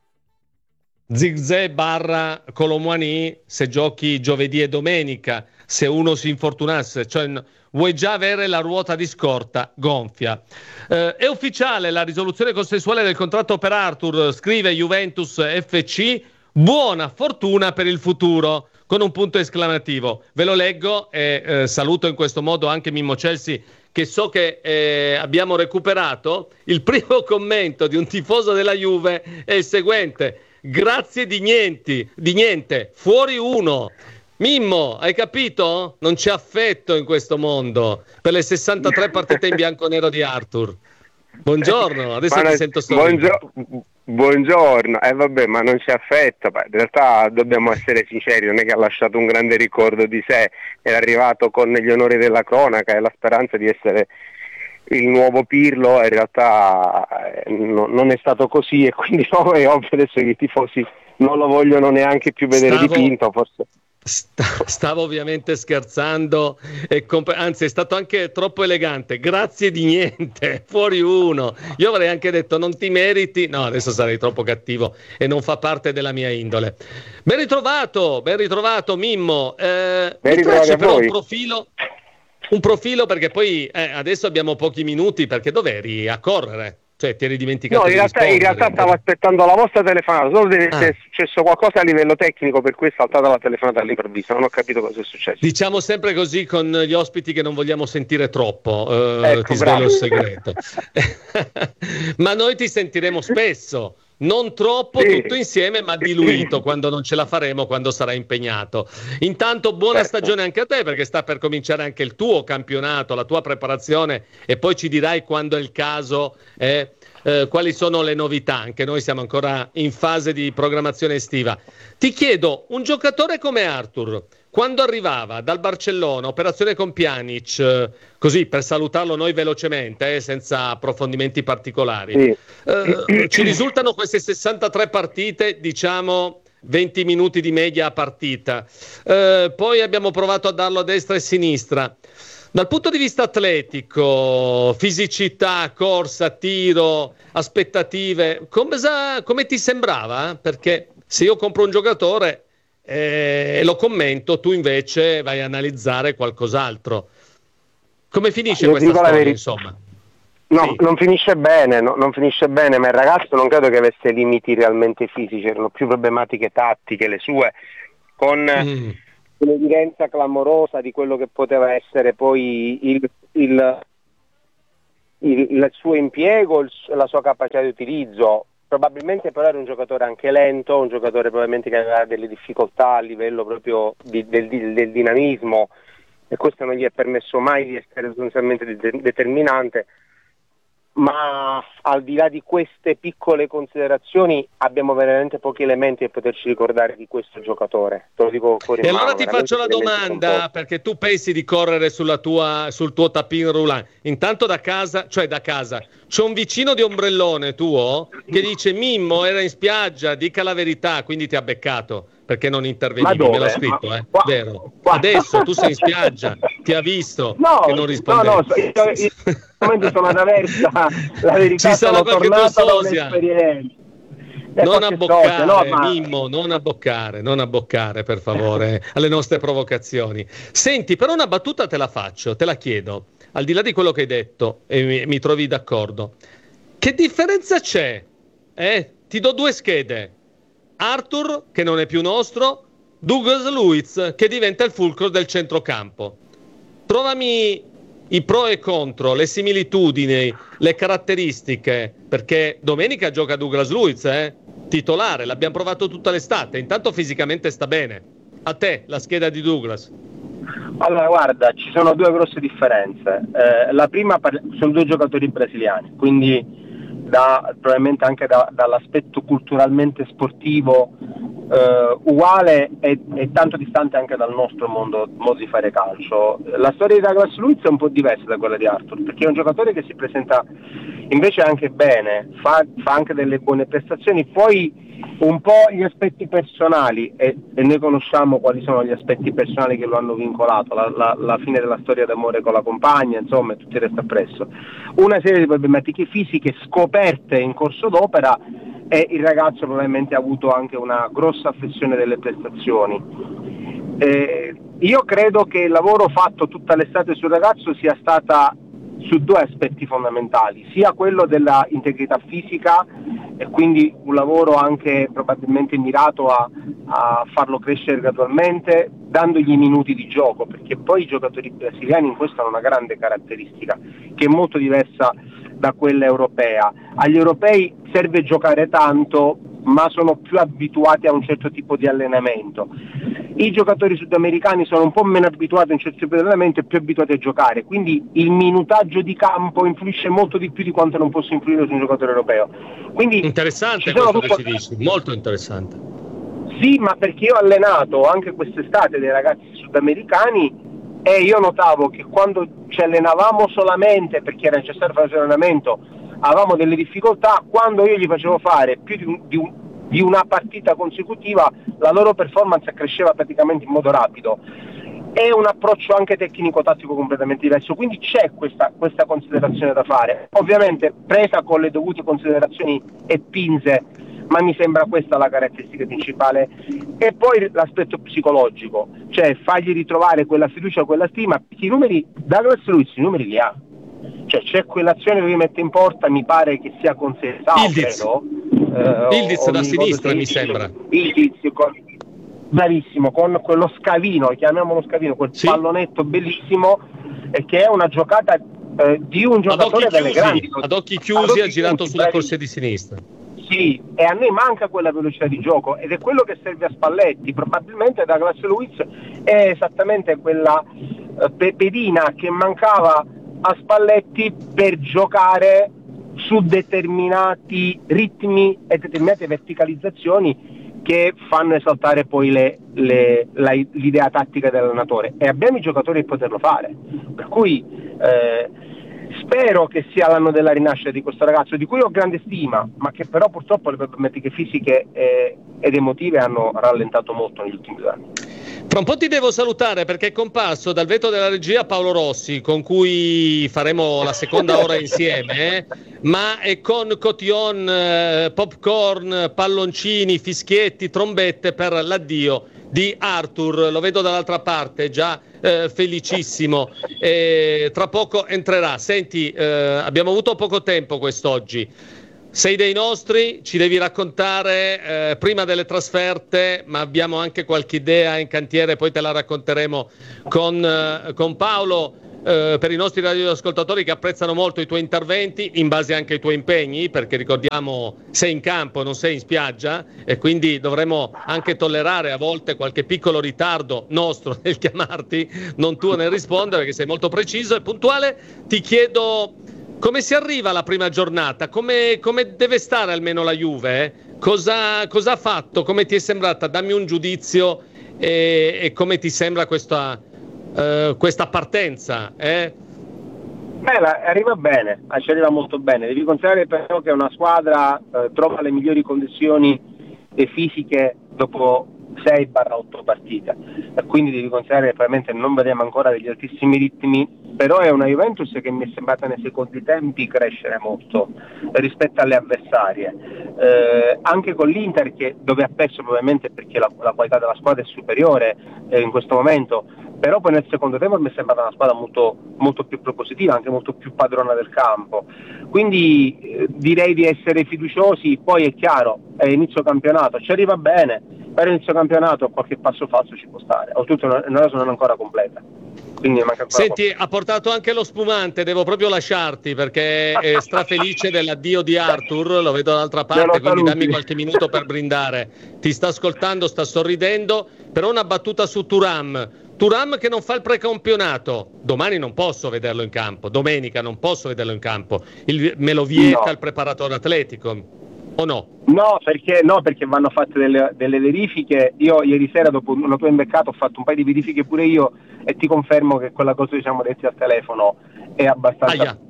B: Zizé barra Colomouani se giochi giovedì e domenica, se uno si infortunasse, cioè vuoi già avere la ruota di scorta gonfia. Eh, è ufficiale la risoluzione consensuale del contratto per Arthur, scrive Juventus F C, buona fortuna per il futuro, con un punto esclamativo. Ve lo leggo e eh, saluto in questo modo anche Mimmo Chelsea, che so che eh, abbiamo recuperato. Il primo commento di un tifoso della Juve è il seguente: grazie di niente, di niente, fuori uno. Mimmo, hai capito? Non c'è affetto in questo mondo per le sessantatré partite in bianco e nero di Arthur. Buongiorno, adesso
J: ma
B: ti
J: non,
B: sento sorridere.
J: Buongio- buongiorno, e eh vabbè, ma non c'è affetto. Beh, in realtà dobbiamo essere sinceri, non è che ha lasciato un grande ricordo di sé, è arrivato con gli onori della cronaca e la speranza di essere il nuovo Pirlo, in realtà eh, no, non è stato così, e quindi no, è ovvio adesso che i tifosi non lo vogliono neanche più vedere
B: Stavo...
J: dipinto, forse.
B: Stavo ovviamente scherzando, e comp- anzi è stato anche troppo elegante. Grazie di niente, fuori uno. Io avrei anche detto non ti meriti, no, adesso sarei troppo cattivo e non fa parte della mia indole. Ben ritrovato, ben ritrovato Mimmo. Eh,
J: ben
B: mi piace però
J: voi.
B: un profilo, un profilo perché poi eh, adesso abbiamo pochi minuti, perché dov'eri? A correre? Cioè ti eri dimenticato?
J: No, in
B: di
J: realtà, in realtà stavo aspettando la vostra telefonata, solo deve essere ah. successo qualcosa a livello tecnico, per cui è saltata la telefonata all'improvviso, non ho capito cosa è successo.
B: Diciamo sempre così con gli ospiti che non vogliamo sentire troppo, eh,
J: ecco,
B: ti svelo il segreto. Ma noi ti sentiremo spesso, non troppo sì. tutto insieme, ma diluito quando non ce la faremo, quando sarai impegnato. Intanto buona certo. stagione anche a te, perché sta per cominciare anche il tuo campionato, la tua preparazione, e poi ci dirai quando è il caso eh, eh, quali sono le novità. Anche noi siamo ancora in fase di programmazione estiva. Ti chiedo, un giocatore come Arthur, quando arrivava dal Barcellona, operazione con Pjanic, eh, così per salutarlo noi velocemente, eh, senza approfondimenti particolari, sì. eh, ci risultano queste sessantatré partite, diciamo venti minuti di media a partita, eh, poi abbiamo provato a darlo a destra e a sinistra. Dal punto di vista atletico, fisicità, corsa, tiro, aspettative, come, come ti sembrava? Perché se io compro un giocatore eh, lo commento, tu invece vai a analizzare qualcos'altro. Come finisce
J: Io
B: questa
J: dico la
B: storia,
J: veri-
B: insomma?
J: No,
B: Sì.
J: non finisce bene, no, non finisce bene, ma il ragazzo non credo che avesse limiti realmente fisici, erano più problematiche tattiche le sue, con
B: Mm.
J: un'evidenza clamorosa di quello che poteva essere poi il, il, il, il suo impiego, il, la sua capacità di utilizzo. Probabilmente però era un giocatore anche lento, un giocatore probabilmente che aveva delle difficoltà a livello proprio di, del, del dinamismo, e questo non gli è permesso mai di essere sostanzialmente de- determinante. Ma al di là di queste piccole considerazioni abbiamo veramente pochi elementi per poterci ricordare di questo giocatore. Te lo dico fuori
B: E
J: mano,
B: allora ti
J: veramente
B: faccio la
J: elementi sono
B: domanda,
J: pochi.
B: perché tu pensi di correre sulla tua, sul tuo tapin roulant. Intanto da casa, cioè da casa, c'è un vicino di ombrellone tuo che dice: Mimmo era in spiaggia, dica la verità, quindi ti ha beccato perché non intervenivi.
J: Ma dove?
B: Me l'ha scritto,
J: Ma-
B: eh?
J: qua-
B: Vero?
J: qua-
B: Adesso tu sei in spiaggia, ti ha visto
J: No,
B: che non rispondevi.
J: no, no, io, io, io momento sono ad Aversa, la verità
B: Ci sarà
J: sono
B: qualche
J: tornato
B: tuo
J: da
B: sosia.
J: un'esperienza. Eh,
B: Non
J: qualche
B: abboccare,
J: sosia, no, ma-
B: Mimmo, non abboccare, non abboccare per favore alle nostre provocazioni. Senti, però una battuta te la faccio, te la chiedo, al di là di quello che hai detto e mi, mi trovi d'accordo. Che differenza c'è? Eh? Ti do due schede. Arthur, che non è più nostro, Douglas Luiz, che diventa il fulcro del centrocampo. Trovami i pro e contro, le similitudini, le caratteristiche, perché domenica gioca Douglas Luiz, eh? Titolare, l'abbiamo provato tutta l'estate, intanto fisicamente sta bene. A te, la scheda di Douglas.
J: Allora guarda, ci sono due grosse differenze. Eh, la prima par- sono due giocatori brasiliani, quindi da, probabilmente anche da, dall'aspetto culturalmente sportivo eh, uguale e, e tanto distante anche dal nostro mondo, modo di fare calcio. La storia di Douglas Luiz è un po' diversa da quella di Arthur, perché è un giocatore che si presenta invece anche bene, fa, fa anche delle buone prestazioni, poi un po' gli aspetti personali, e, e noi conosciamo quali sono gli aspetti personali che lo hanno vincolato, la, la, la fine della storia d'amore con la compagna, insomma, e tutto il resto appresso. Una serie di problematiche fisiche scoperte in corso d'opera, e il ragazzo probabilmente ha avuto anche una grossa affezione delle prestazioni. Eh, io credo che il lavoro fatto tutta l'estate sul ragazzo sia stata su due aspetti fondamentali, sia quello della integrità fisica, e quindi un lavoro anche probabilmente mirato a, a farlo crescere gradualmente, dandogli minuti di gioco, perché poi i giocatori brasiliani in questo hanno una grande caratteristica, che è molto diversa da quella europea. Agli europei serve giocare tanto, ma sono più abituati a un certo tipo di allenamento. I giocatori sudamericani sono un po' meno abituati a un certo tipo di allenamento e più abituati a giocare, quindi il minutaggio di campo influisce molto di più di quanto non possa influire su un giocatore europeo. Quindi
B: interessante
J: questo
B: questo che ci dici, molto interessante.
J: Sì, ma perché io ho allenato anche quest'estate dei ragazzi sudamericani e io notavo che quando ci allenavamo solamente perché era necessario fare allenamento avevamo delle difficoltà, quando io gli facevo fare più di, un, di, un, di una partita consecutiva la loro performance cresceva praticamente in modo rapido. È un approccio anche tecnico-tattico completamente diverso, quindi c'è questa, questa considerazione da fare, ovviamente presa con le dovute considerazioni e pinze, ma mi sembra questa la caratteristica principale. E poi l'aspetto psicologico, cioè fargli ritrovare quella fiducia, quella stima. I numeri, Douglas Luiz i numeri li ha, cioè c'è quell'azione che mette in porta, mi pare che sia con Sesao, credo
B: eh, Ildiz da sinistra mi sembra
J: Ildiz, con, bravissimo, con quello scavino, chiamiamolo scavino, quel sì. pallonetto bellissimo, e che è una giocata eh, di un giocatore delle grandi,
B: ad occhi chiusi, ad occhi ha girato chiusi, sulla corsia di sinistra.
J: Sì, e a noi manca quella velocità di gioco ed è quello che serve a Spalletti. Probabilmente Douglas Luiz è esattamente quella eh, pedina che mancava a Spalletti per giocare su determinati ritmi e determinate verticalizzazioni che fanno esaltare poi le, le, la, l'idea tattica dell'allenatore, e abbiamo i giocatori per poterlo fare, per cui eh, spero che sia l'anno della rinascita di questo ragazzo, di cui ho grande stima, ma che però purtroppo le problematiche fisiche eh, ed emotive hanno rallentato molto negli ultimi due anni.
B: Fra un po' ti devo salutare perché è comparso dal vetro della regia Paolo Rossi, con cui faremo la seconda ora insieme, eh? Ma è con cotillon, eh, popcorn, palloncini, fischietti, trombette per l'addio di Arthur, lo vedo dall'altra parte, già eh, felicissimo, e tra poco entrerà. Senti, eh, abbiamo avuto poco tempo quest'oggi, sei dei nostri, ci devi raccontare eh, prima delle trasferte, ma abbiamo anche qualche idea in cantiere, poi te la racconteremo con, eh, con Paolo. Eh, per i nostri radioascoltatori che apprezzano molto i tuoi interventi, in base anche ai tuoi impegni, perché ricordiamo sei in campo, non sei in spiaggia, e quindi dovremo anche tollerare a volte qualche piccolo ritardo nostro nel chiamarti, non tuo nel rispondere, perché sei molto preciso e puntuale. Ti chiedo come si arriva alla prima giornata, come, come deve stare almeno la Juve, eh? cosa, cosa ha fatto, come ti è sembrata, dammi un giudizio, e, e come ti sembra questa Uh, questa partenza, eh?
K: Beh, la, arriva bene, ci arriva molto bene. Devi considerare però che una squadra eh, trova le migliori condizioni fisiche dopo sei otto partite, e quindi devi considerare che probabilmente non vediamo ancora degli altissimi ritmi, però è una Juventus che mi è sembrata nei secondi tempi crescere molto rispetto alle avversarie, eh, anche con l'Inter, che dove ha perso probabilmente perché la, la qualità della squadra è superiore eh, in questo momento, però poi nel secondo tempo mi è sembrata una squadra molto, molto più propositiva, anche molto più padrona del campo, quindi eh, direi di essere fiduciosi. Poi è chiaro, è inizio campionato, ci arriva bene, per inizio campionato qualche passo falso ci può stare, oltretutto una rosa non è ancora completa. Quindi manca ancora.
B: Senti, qualcosa. Ha portato anche lo spumante, devo proprio lasciarti perché è strafelice dell'addio di Arthur, lo vedo dall'altra parte, quindi dammi qualche minuto per brindare. Ti sta ascoltando, sta sorridendo, però una battuta su Thuram. Thuram che non fa il precampionato, domani non posso vederlo in campo, domenica non posso vederlo in campo, il, me lo vieta no. il preparatore atletico, o no?
K: No, perché, no, perché vanno fatte delle, delle verifiche. Io ieri sera dopo una tua imbeccato ho fatto un paio di verifiche pure io e ti confermo che quella cosa che siamo detti al telefono è abbastanza,
B: Aia.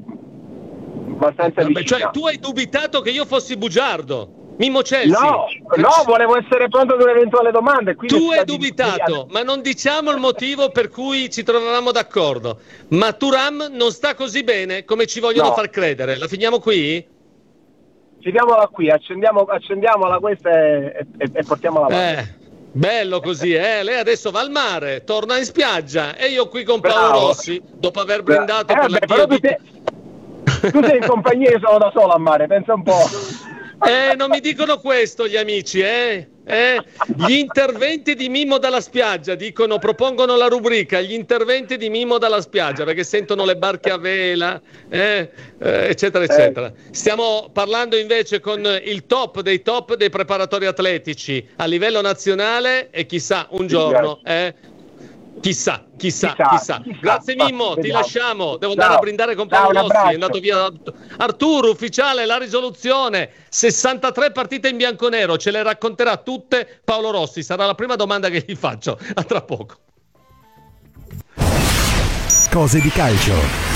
K: abbastanza vicina.
B: Cioè tu hai dubitato che io fossi bugiardo? Mimmo Chelsea.
K: No, no, volevo essere pronto ad un'eventuale domanda.
B: Tu hai dubitato, di... ma non diciamo il motivo per cui ci trovavamo d'accordo. Ma Thuram non sta così bene come ci vogliono no. far credere. La finiamo qui?
K: Finiamola qui, accendiamo, accendiamola questa e, e, e portiamola avanti.
B: Eh, bello così, eh? Lei adesso va al mare, torna in spiaggia e io qui con Paolo
K: Bravo.
B: Rossi, dopo aver brindato
K: eh,
B: per
K: vabbè,
B: la
K: tu, te... tu sei in compagnia e sono da solo a mare, pensa un po'.
B: Eh, non mi dicono questo gli amici, eh? eh? Gli interventi di Mimmo dalla spiaggia, dicono, propongono la rubrica, gli interventi di Mimmo dalla spiaggia, perché sentono le barche a vela, eh? Eh, eccetera, eccetera. Stiamo parlando invece con il top dei top dei preparatori atletici a livello nazionale e chissà, un giorno, eh? Chissà, chissà, chissà, chissà. chissà. Grazie Mimmo, ti lasciamo. Devo andare Ciao. a brindare con Paolo Ciao, Rossi. È andato via Arturo, ufficiale, la risoluzione. sessantatré partite in bianconero, ce le racconterà tutte Paolo Rossi. Sarà la prima domanda che gli faccio. A tra poco.
C: Cose di calcio.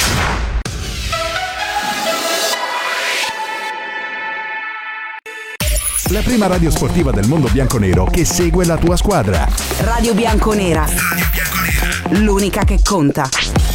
C: La prima radio sportiva del mondo bianconero che segue la tua squadra.
D: Radio Bianconera. L'unica che conta.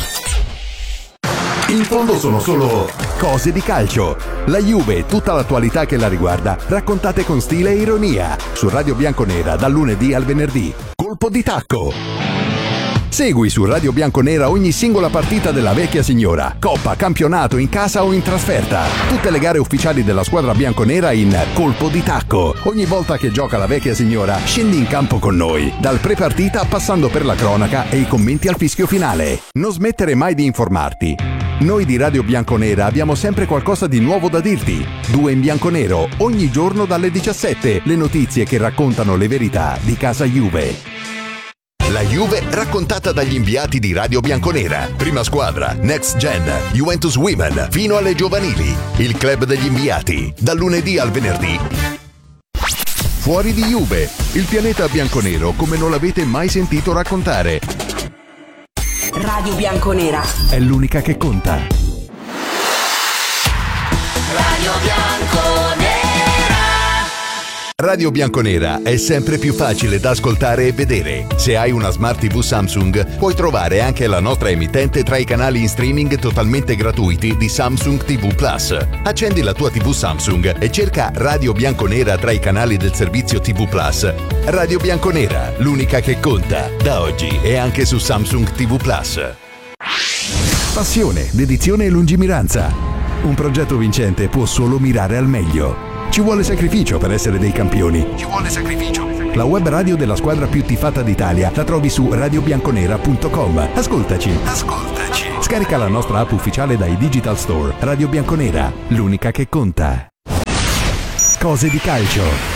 C: In fondo sono solo cose di calcio. La Juve e tutta l'attualità che la riguarda, raccontate con stile e ironia. Su Radio Bianconera dal lunedì al venerdì. Colpo di tacco. Segui su Radio Bianconera ogni singola partita della vecchia signora, coppa, campionato, in casa o in trasferta. Tutte le gare ufficiali della squadra bianconera in Colpo di Tacco. Ogni volta che gioca la vecchia signora, scendi in campo con noi, dal pre-partita passando per la cronaca e i commenti al fischio finale. Non smettere mai di informarti. Noi di Radio Bianconera abbiamo sempre qualcosa di nuovo da dirti. Due in bianconero, ogni giorno dalle diciassette, le notizie che raccontano le verità di casa Juve. La Juve raccontata dagli inviati di Radio Bianconera. Prima squadra, Next Gen, Juventus Women, fino alle giovanili. Il club degli inviati, dal lunedì al venerdì. Fuori di Juve, il pianeta bianconero come non l'avete mai sentito raccontare.
D: Radio Bianconera
C: è l'unica che conta.
L: Radio Bianconera.
E: Radio Bianconera è sempre più facile da ascoltare e vedere. Se hai una Smart tivù Samsung, puoi trovare anche la nostra emittente tra i canali in streaming totalmente gratuiti di Samsung tivù Plus. Accendi la tua tivù Samsung e cerca Radio Bianconera tra i canali del servizio tivù Plus. Radio Bianconera, l'unica che conta, da oggi e anche su Samsung tivù Plus.
C: Passione, dedizione e lungimiranza. Un progetto vincente può solo mirare al meglio. Ci vuole sacrificio per essere dei campioni. Ci vuole sacrificio. La web radio della squadra più tifata d'Italia la trovi su radio bianconera punto com. Ascoltaci. Ascoltaci. Scarica la nostra app ufficiale dai Digital Store. Radio Bianconera, l'unica che conta. Cose di calcio.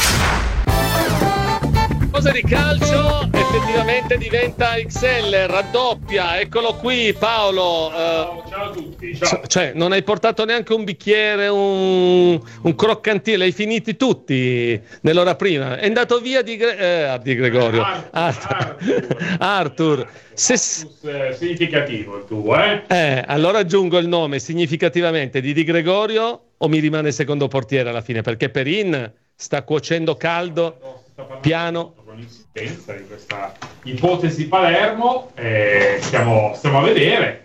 B: Cose di calcio effettivamente diventa X L, raddoppia, eccolo qui Paolo. Uh,
L: ciao a tutti. Ciao.
B: Cioè, non hai portato neanche un bicchiere, un, un croccantino, li hai finiti tutti nell'ora prima. È andato via di, Gre- eh, di Gregorio.
L: Arthur.
B: Arthur. Arthur. Se...
L: Significativo il tuo, eh?
B: Eh, allora aggiungo il nome significativamente di Di Gregorio o mi rimane secondo portiere alla fine? Perché Perin sta cuocendo caldo, piano.
L: Con insistenza di questa ipotesi Palermo, eh, stiamo, stiamo a vedere,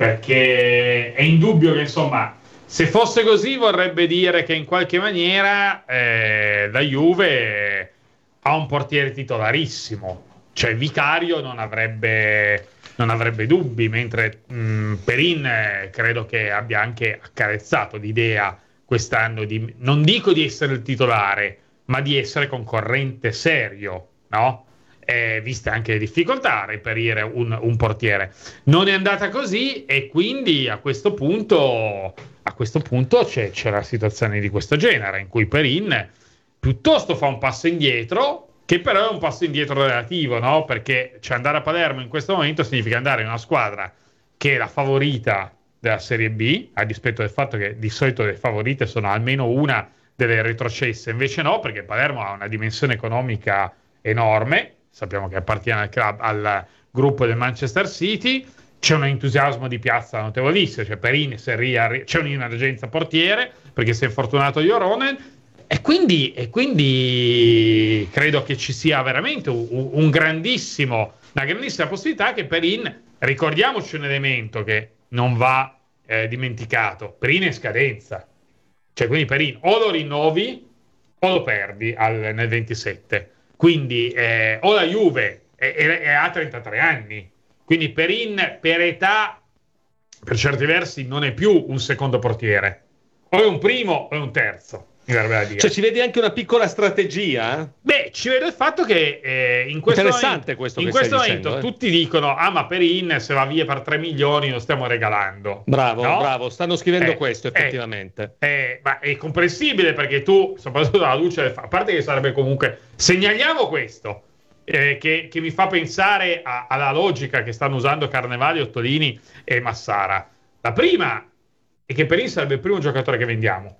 L: perché è indubbio che insomma, se fosse così vorrebbe dire che in qualche maniera eh, la Juve ha un portiere titolarissimo, cioè Vicario non avrebbe, non avrebbe dubbi, mentre mh, Perin eh, credo che abbia anche accarezzato l'idea quest'anno di, non dico di essere il titolare, ma di essere concorrente serio, no? Eh, viste anche le difficoltà a reperire un, un portiere. Non è andata così e quindi a questo punto, a questo punto c'è, c'è la situazione di questo genere, in cui Perin piuttosto fa un passo indietro, che però è un passo indietro relativo, no? Perché cioè, andare a Palermo in questo momento significa andare in una squadra che è la favorita della Serie B, a dispetto del fatto che di solito le favorite sono almeno una delle retrocesse, invece no, perché Palermo ha una dimensione economica enorme, sappiamo che appartiene al, club, al gruppo del Manchester City, c'è un entusiasmo di piazza notevolissimo, cioè Perin, Serria, c'è un'emergenza portiere perché si è infortunato Joronen, e quindi, e quindi credo che ci sia veramente un, un grandissimo, una grandissima possibilità che Perin, ricordiamoci un elemento che non va eh, dimenticato, Perin è in scadenza. Cioè, quindi Perin o lo rinnovi o lo perdi al, nel ventisette. Quindi eh, o la Juve è, è, è a trentatré anni. Quindi Perin per età, per certi versi, non è più un secondo portiere. O è un primo o è un terzo. Mi verrebbe da dire.
B: Cioè ci vedi anche una piccola strategia? Eh?
L: Beh, ci vedo il fatto che eh, in questo
B: Interessante
L: momento,
B: questo
L: in
B: che
L: questo
B: stai
L: momento
B: dicendo, eh?
L: tutti dicono ah ma Perin se va via per tre milioni lo stiamo regalando.
B: Bravo,
L: no?
B: bravo, stanno scrivendo
L: eh,
B: questo effettivamente.
L: Eh, eh, ma è comprensibile perché tu, soprattutto alla luce del fa- a parte che sarebbe comunque, segnaliamo questo, eh, che, che mi fa pensare a, alla logica che stanno usando Carnevali, Ottolini e Massara. La prima è che Perin sarebbe il primo giocatore che vendiamo.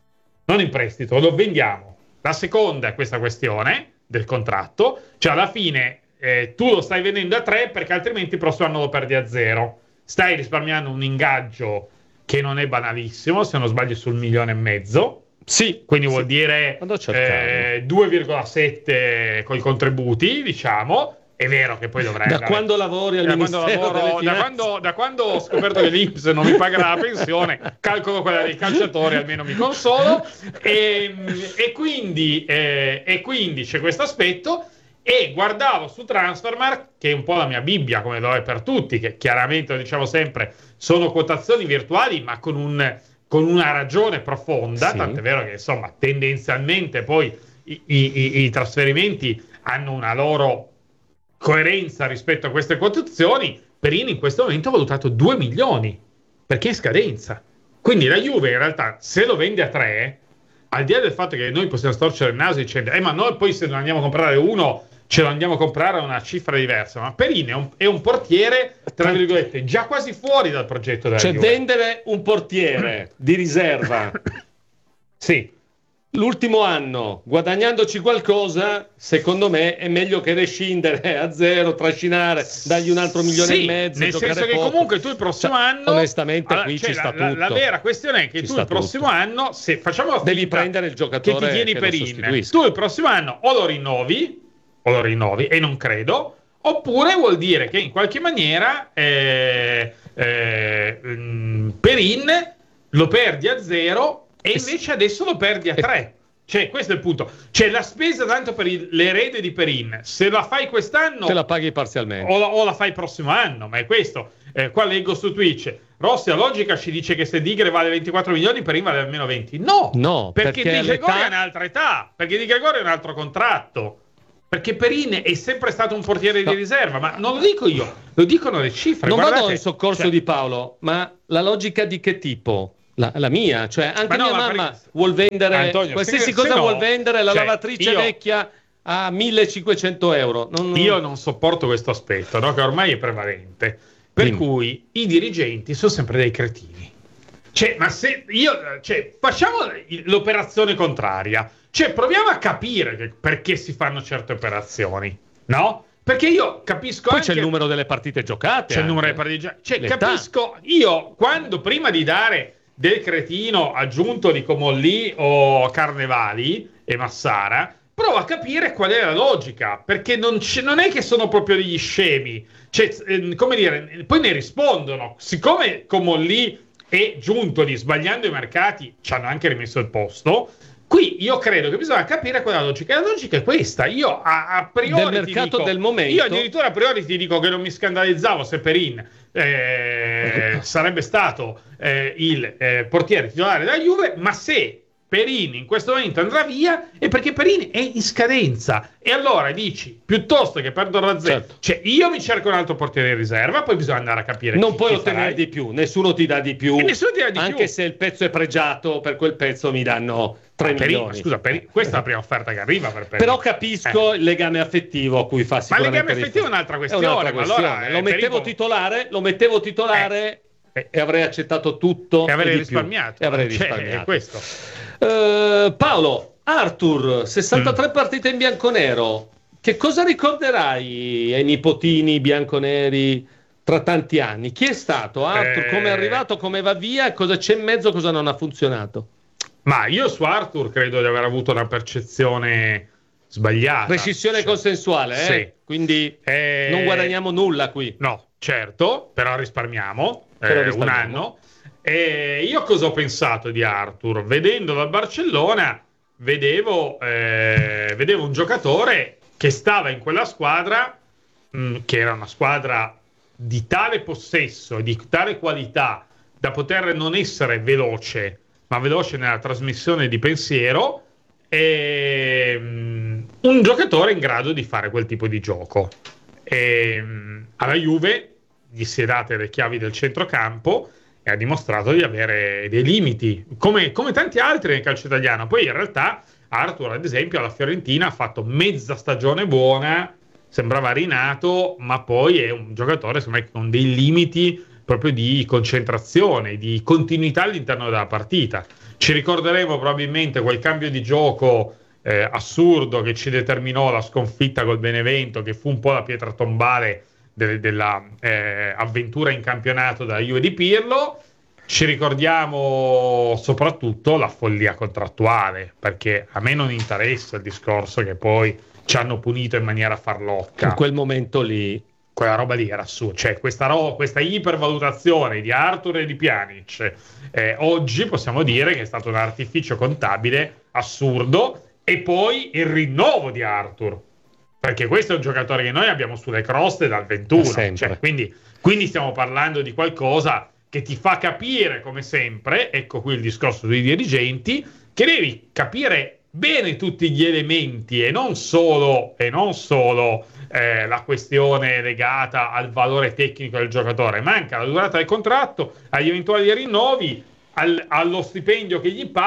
L: Non in prestito, lo vendiamo. La seconda è questa questione del contratto, cioè alla fine eh, tu lo stai vendendo a tre perché altrimenti il prossimo anno lo perdi a zero. Stai risparmiando un ingaggio che non è banalissimo, se non sbaglio sul milione e mezzo.
B: Sì,
L: quindi
B: sì.
L: Vuol dire eh, due virgola sette con i contributi, diciamo. È vero che poi dovrai
B: da
L: andare...
B: quando lavori al
L: da
B: Ministero
L: quando lavoro,
B: delle
L: da, quando, da quando ho scoperto che l'I N P S non mi pagherà la pensione, calcolo quella dei calciatori, almeno mi consolo, e, e, quindi, eh, e quindi c'è questo aspetto. E guardavo su Transfermarkt, che è un po' la mia Bibbia, come lo è per tutti, che chiaramente, lo diciamo sempre, sono quotazioni virtuali ma con, un, con una ragione profonda, sì. Tant'è vero che insomma tendenzialmente poi i, i, i trasferimenti hanno una loro coerenza rispetto a queste quotazioni. Perin in questo momento ha valutato due milioni perché è in scadenza, quindi la Juve in realtà se lo vende a tre, al di là del fatto che noi possiamo storcere il naso dicendo eh ma noi poi se ne andiamo a comprare uno ce lo andiamo a comprare a una cifra diversa, ma Perin è un, è un portiere tra virgolette già quasi fuori dal progetto della
B: cioè
L: Juve.
B: Vendere un portiere di riserva
L: sì
B: l'ultimo anno guadagnandoci qualcosa, secondo me è meglio che rescindere a zero, trascinare, dargli un altro milione
L: sì,
B: e mezzo,
L: nel senso che poco. Comunque tu il prossimo cioè, anno
B: onestamente
L: allora,
B: qui
L: cioè,
B: ci sta
L: la,
B: tutto.
L: La, la vera questione è che
B: ci
L: tu il prossimo
B: tutto.
L: anno, se facciamo la
B: devi prendere il giocatore
L: che ti tieni
B: che
L: per
B: lo
L: in, tu il prossimo anno o lo rinnovi o lo rinnovi e non credo, oppure vuol dire che in qualche maniera eh, eh, Perin lo perdi a zero e invece adesso lo perdi a tre. Cioè, questo è il punto. Cioè, la spesa tanto per il, l'erede di Perin, se la fai quest'anno...
B: te la paghi parzialmente.
L: O la, o la fai il prossimo anno, ma è questo. Eh, qua leggo su Twitch, Rossi a logica ci dice che se Digre vale ventiquattro milioni, Perin vale almeno venti. No,
B: no
L: perché, perché Di Gregorio
B: è
L: un'altra età, perché Di Gregorio è un altro contratto. Perché Perin è sempre stato un portiere no. di riserva, ma non lo dico io, lo dicono le cifre.
B: Non
L: Guardate,
B: vado in soccorso cioè... di Paolo, ma la logica di che tipo? La, la mia, cioè anche no, mia ma mamma per... vuol vendere Antonio, qualsiasi se, cosa se no, vuol vendere la cioè, lavatrice io... vecchia a millecinquecento euro. Non...
L: Io non sopporto questo aspetto, no? Che ormai è prevalente. Per Dimmi. cui i dirigenti sono sempre dei cretini. Cioè, ma se io, cioè, facciamo l'operazione contraria. Cioè, proviamo a capire che, perché si fanno certe operazioni, no? Perché io capisco
B: Poi
L: anche...
B: c'è il numero delle partite giocate.
L: C'è anche. il numero delle partite giocate. Cioè, L'età. capisco, io, quando prima di dare del cretino aggiunto di Comolli o Carnevali e Massara, provo a capire qual è la logica, perché non, c'è, non è che sono proprio degli scemi, cioè, eh, come dire, poi ne rispondono, siccome Comolli e Giuntoli, sbagliando i mercati, ci hanno anche rimesso il posto. Qui io credo che bisogna capire quella logica. E la logica è questa. Io a, a priori
B: del mercato
L: dico,
B: del momento.
L: Io addirittura a priori ti dico che non mi scandalizzavo se Perin eh, sarebbe stato eh, il eh, portiere titolare della Juve, ma se Perin in questo momento andrà via è perché Perin è in scadenza. E allora dici, piuttosto che perdo la zero, certo. cioè io mi cerco un altro portiere in riserva, poi bisogna andare a capire
B: non
L: chi,
B: puoi
L: chi
B: ottenere
L: farai.
B: di più, nessuno ti dà di più,
L: e nessuno ti dà di
B: anche
L: più.
B: se il pezzo è pregiato, per quel pezzo mi danno tre
L: Perin,
B: milioni.
L: Scusa, Perin, questa è la prima offerta che arriva per Perin.
B: Però capisco eh. il legame affettivo a cui fa sicuramente.
L: Ma il legame affettivo è un'altra questione.
B: È un'altra questione.
L: Ma allora,
B: lo, mettevo
L: Perin...
B: titolare, lo mettevo titolare eh. e avrei accettato tutto
L: e avrei
B: e
L: risparmiato.
B: E avrei
L: cioè,
B: risparmiato.
L: È questo.
B: Uh, Paolo, Arthur, sessantatré mm. partite in bianconero. Che cosa ricorderai ai nipotini bianconeri tra tanti anni? Chi è stato Arthur? Eh... Come è arrivato? Come va via? Cosa c'è in mezzo? Cosa non ha funzionato?
L: Ma io su Arthur credo di aver avuto una percezione sbagliata.
B: Rescissione cioè, consensuale, eh?
L: Sì.
B: Quindi eh... non guadagniamo nulla qui.
L: No, certo, però risparmiamo,
B: però
L: eh,
B: risparmiamo.
L: un anno. E io cosa ho pensato di Arthur? Vedendo dal Barcellona, vedevo, eh, vedevo un giocatore che stava in quella squadra, mh, che era una squadra di tale possesso, di tale qualità, da poter non essere veloce, ma veloce nella trasmissione di pensiero, e mh, un giocatore in grado di fare quel tipo di gioco. E, mh, alla Juve gli si è date le chiavi del centrocampo e ha dimostrato di avere dei limiti, come, come tanti altri nel calcio italiano. Poi in realtà Arthur, ad esempio, alla Fiorentina ha fatto mezza stagione buona, sembrava rinato, ma poi è un giocatore secondo me con dei limiti proprio di concentrazione, di continuità all'interno della partita. Ci ricorderemo probabilmente quel cambio di gioco eh, assurdo che ci determinò la sconfitta col Benevento, che fu un po' la pietra tombale de- della eh, avventura in campionato della Juve di Pirlo. Ci ricordiamo soprattutto la follia contrattuale, perché a me non interessa il discorso che poi ci hanno punito in maniera farlocca.
B: In quel momento lì
L: quella roba lì era assurda, cioè questa, ro- questa ipervalutazione di Arthur e di Pjanic eh, oggi possiamo dire che è stato un artificio contabile assurdo. E poi il rinnovo di Arthur, perché questo è un giocatore che noi abbiamo sulle croste dal ventuno, cioè, quindi, quindi stiamo parlando di qualcosa che ti fa capire, come sempre, ecco qui il discorso dei dirigenti, che devi capire bene tutti gli elementi e non solo, e non solo eh, la questione legata al valore tecnico del giocatore, ma anche alla durata del contratto, agli eventuali rinnovi, al, allo stipendio che gli paghi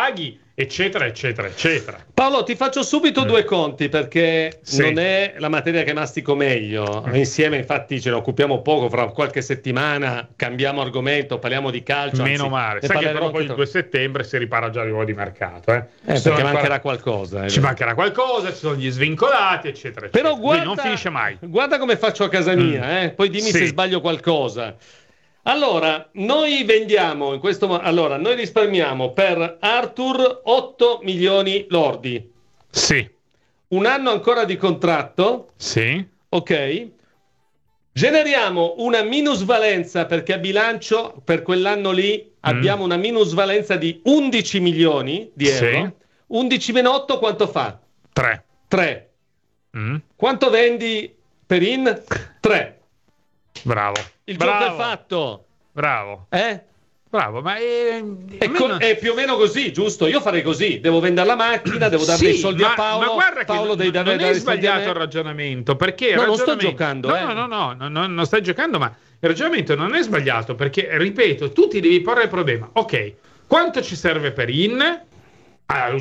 L: eccetera, eccetera, eccetera.
B: Paolo, ti faccio subito mm. due conti perché sì. non è la materia che mastico meglio. Mm. Insieme, infatti, ce ne occupiamo poco. Fra qualche settimana cambiamo argomento, parliamo di calcio.
L: Meno
B: anzi,
L: male. Sai che però poi il due settembre si ripara già di nuovo di mercato. Eh?
B: Eh, perché ancora... mancherà qualcosa. Eh,
L: ci mancherà qualcosa, ci sono gli svincolati, eccetera. eccetera.
B: Però guarda,
L: non finisce mai.
B: Guarda come faccio a casa mia, mm. eh? Poi dimmi sì. se sbaglio qualcosa. Allora, noi vendiamo in questo mo- allora, noi risparmiamo per Arthur otto milioni lordi.
L: Sì.
B: Un anno ancora di contratto.
L: Sì.
B: Ok. Generiamo una minusvalenza perché a bilancio per quell'anno lì mm. abbiamo una minusvalenza di undici milioni di euro. Sì. undici meno otto quanto fa?
L: tre.
B: tre.
L: Mm.
B: Quanto vendi per in? tre.
L: Bravo.
B: Il
L: Bravo.
B: gioco è fatto.
L: Bravo.
B: Eh?
L: Bravo, ma è,
B: è, co- non... è più o meno così, giusto? Io farei così, devo vendere la macchina, devo dare
L: sì,
B: dei soldi
L: ma,
B: a Paolo.
L: Ma guarda
B: Paolo
L: che
B: dei
L: non, non è sbagliato il ragionamento, perché
B: no,
L: il
B: non
L: ragionamento...
B: sto giocando,
L: no,
B: eh.
L: no, no, no, no, no, non stai giocando, ma il ragionamento non è sbagliato, perché, ripeto, tu ti devi porre il problema. Ok, quanto ci serve per in? Ah,